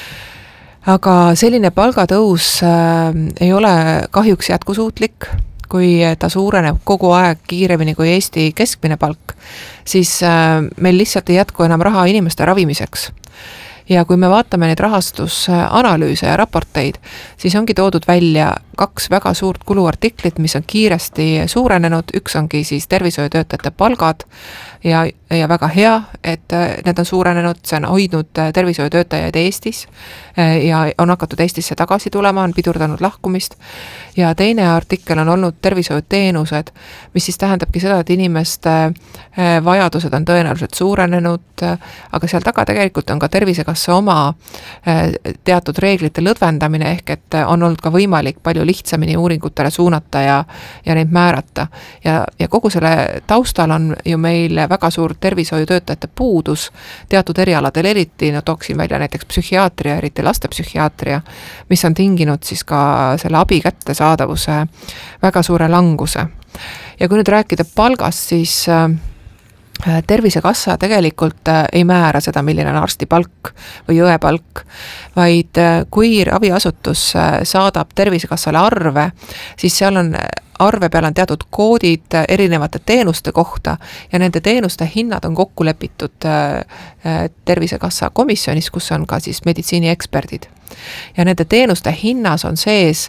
Aga selline palgatõus äh, ei ole kahjuks jätkusuutlik, kui ta suureneb kogu aeg kiiremini kui Eesti keskmine palk, siis äh, meil lihtsalt ei jätku enam raha inimeste ravimiseks. Ja kui me vaatame neid rahastusanalüüse ja raporteid, siis ongi toodud välja kaks väga suurt kuluartiklit, mis on kiiresti suurenenud. Üks ongi siis tervishoiutöötajate palgad ja, ja väga hea, et need on suurenenud, see on hoidnud tervishoiutöötajaid Eestis ja on hakatud Eestisse tagasi tulema, on pidurdanud lahkumist. Ja teine artikkel on olnud tervishoiuteenused, mis siis tähendabki seda, et inimeste vajadused on tõenäoliselt suurenenud, aga seal taga tegelikult on ka Tervisekassa oma teatud reeglite lõdvendamine, ehk et on olnud ka võimalik palju lihtsamini uuringutele suunata ja, ja neid määrata. Ja, ja kogu selle taustal on ju meil väga suur tervishoiutöötajate puudus teatud erialadel eriti, no tooksin välja näiteks psühhiaatria, eriti lastepsühhiaatria, mis on tinginud siis ka selle abi kättesaadavuse väga suure languse. Ja kui nüüd rääkida palgast, siis Tervisekassa tegelikult ei määra seda, milline on arsti palk või õe palk, vaid kui raviasutus saadab Tervisekassale arve, siis seal on arve peal on teatud koodid erinevate teenuste kohta ja nende teenuste hinnad on kokku lepitud Tervisekassa komisjonis, kus on ka siis meditsiinieksperdid. Ja nende teenuste hinnas on sees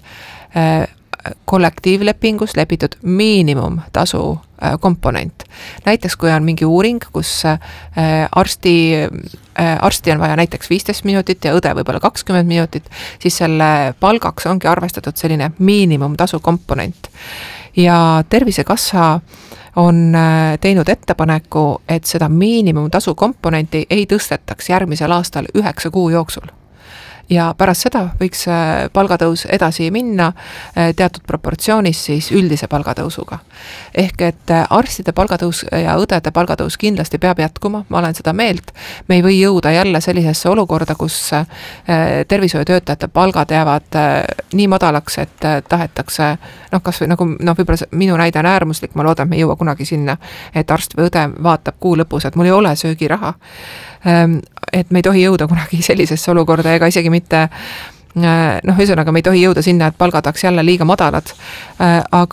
kollektiivlepingus lepitud miinimumtasu komponent. Näiteks kui on mingi uuring, kus arsti, arsti on vaja näiteks viisteist minutit ja õde võib-olla kakskümmend minutit, siis selle palgaks ongi arvestatud selline miinimumtasu komponent. Ja Tervisekassa on teinud ettepaneku, et seda miinimumtasu komponenti ei tõstetaks järgmisel aastal üheksa kuu jooksul. Ja pärast seda võiks palgatõus edasi minna teatud proportsioonis siis üldise palgatõusuga. Ehk et arstide palgatõus ja õdede palgatõus kindlasti peab jätkuma, ma olen seda meelt. Me ei või jõuda jälle sellisesse olukorda, kus tervishoiutöötajate palgad jäävad nii madalaks, et tahetakse, noh kas või nagu no, võib-olla minu näide on äärmuslik, ma loodan, me ei jõua kunagi sinna, et arst või õde vaatab kuu lõpus, et mul ei ole söögiraha. Et me ei tohi jõuda kunagi sellisesse olukorda ega isegi mitte, noh, ühesõnaga me ei tohi jõuda sinna, et palgad oleks jälle liiga madalad, aga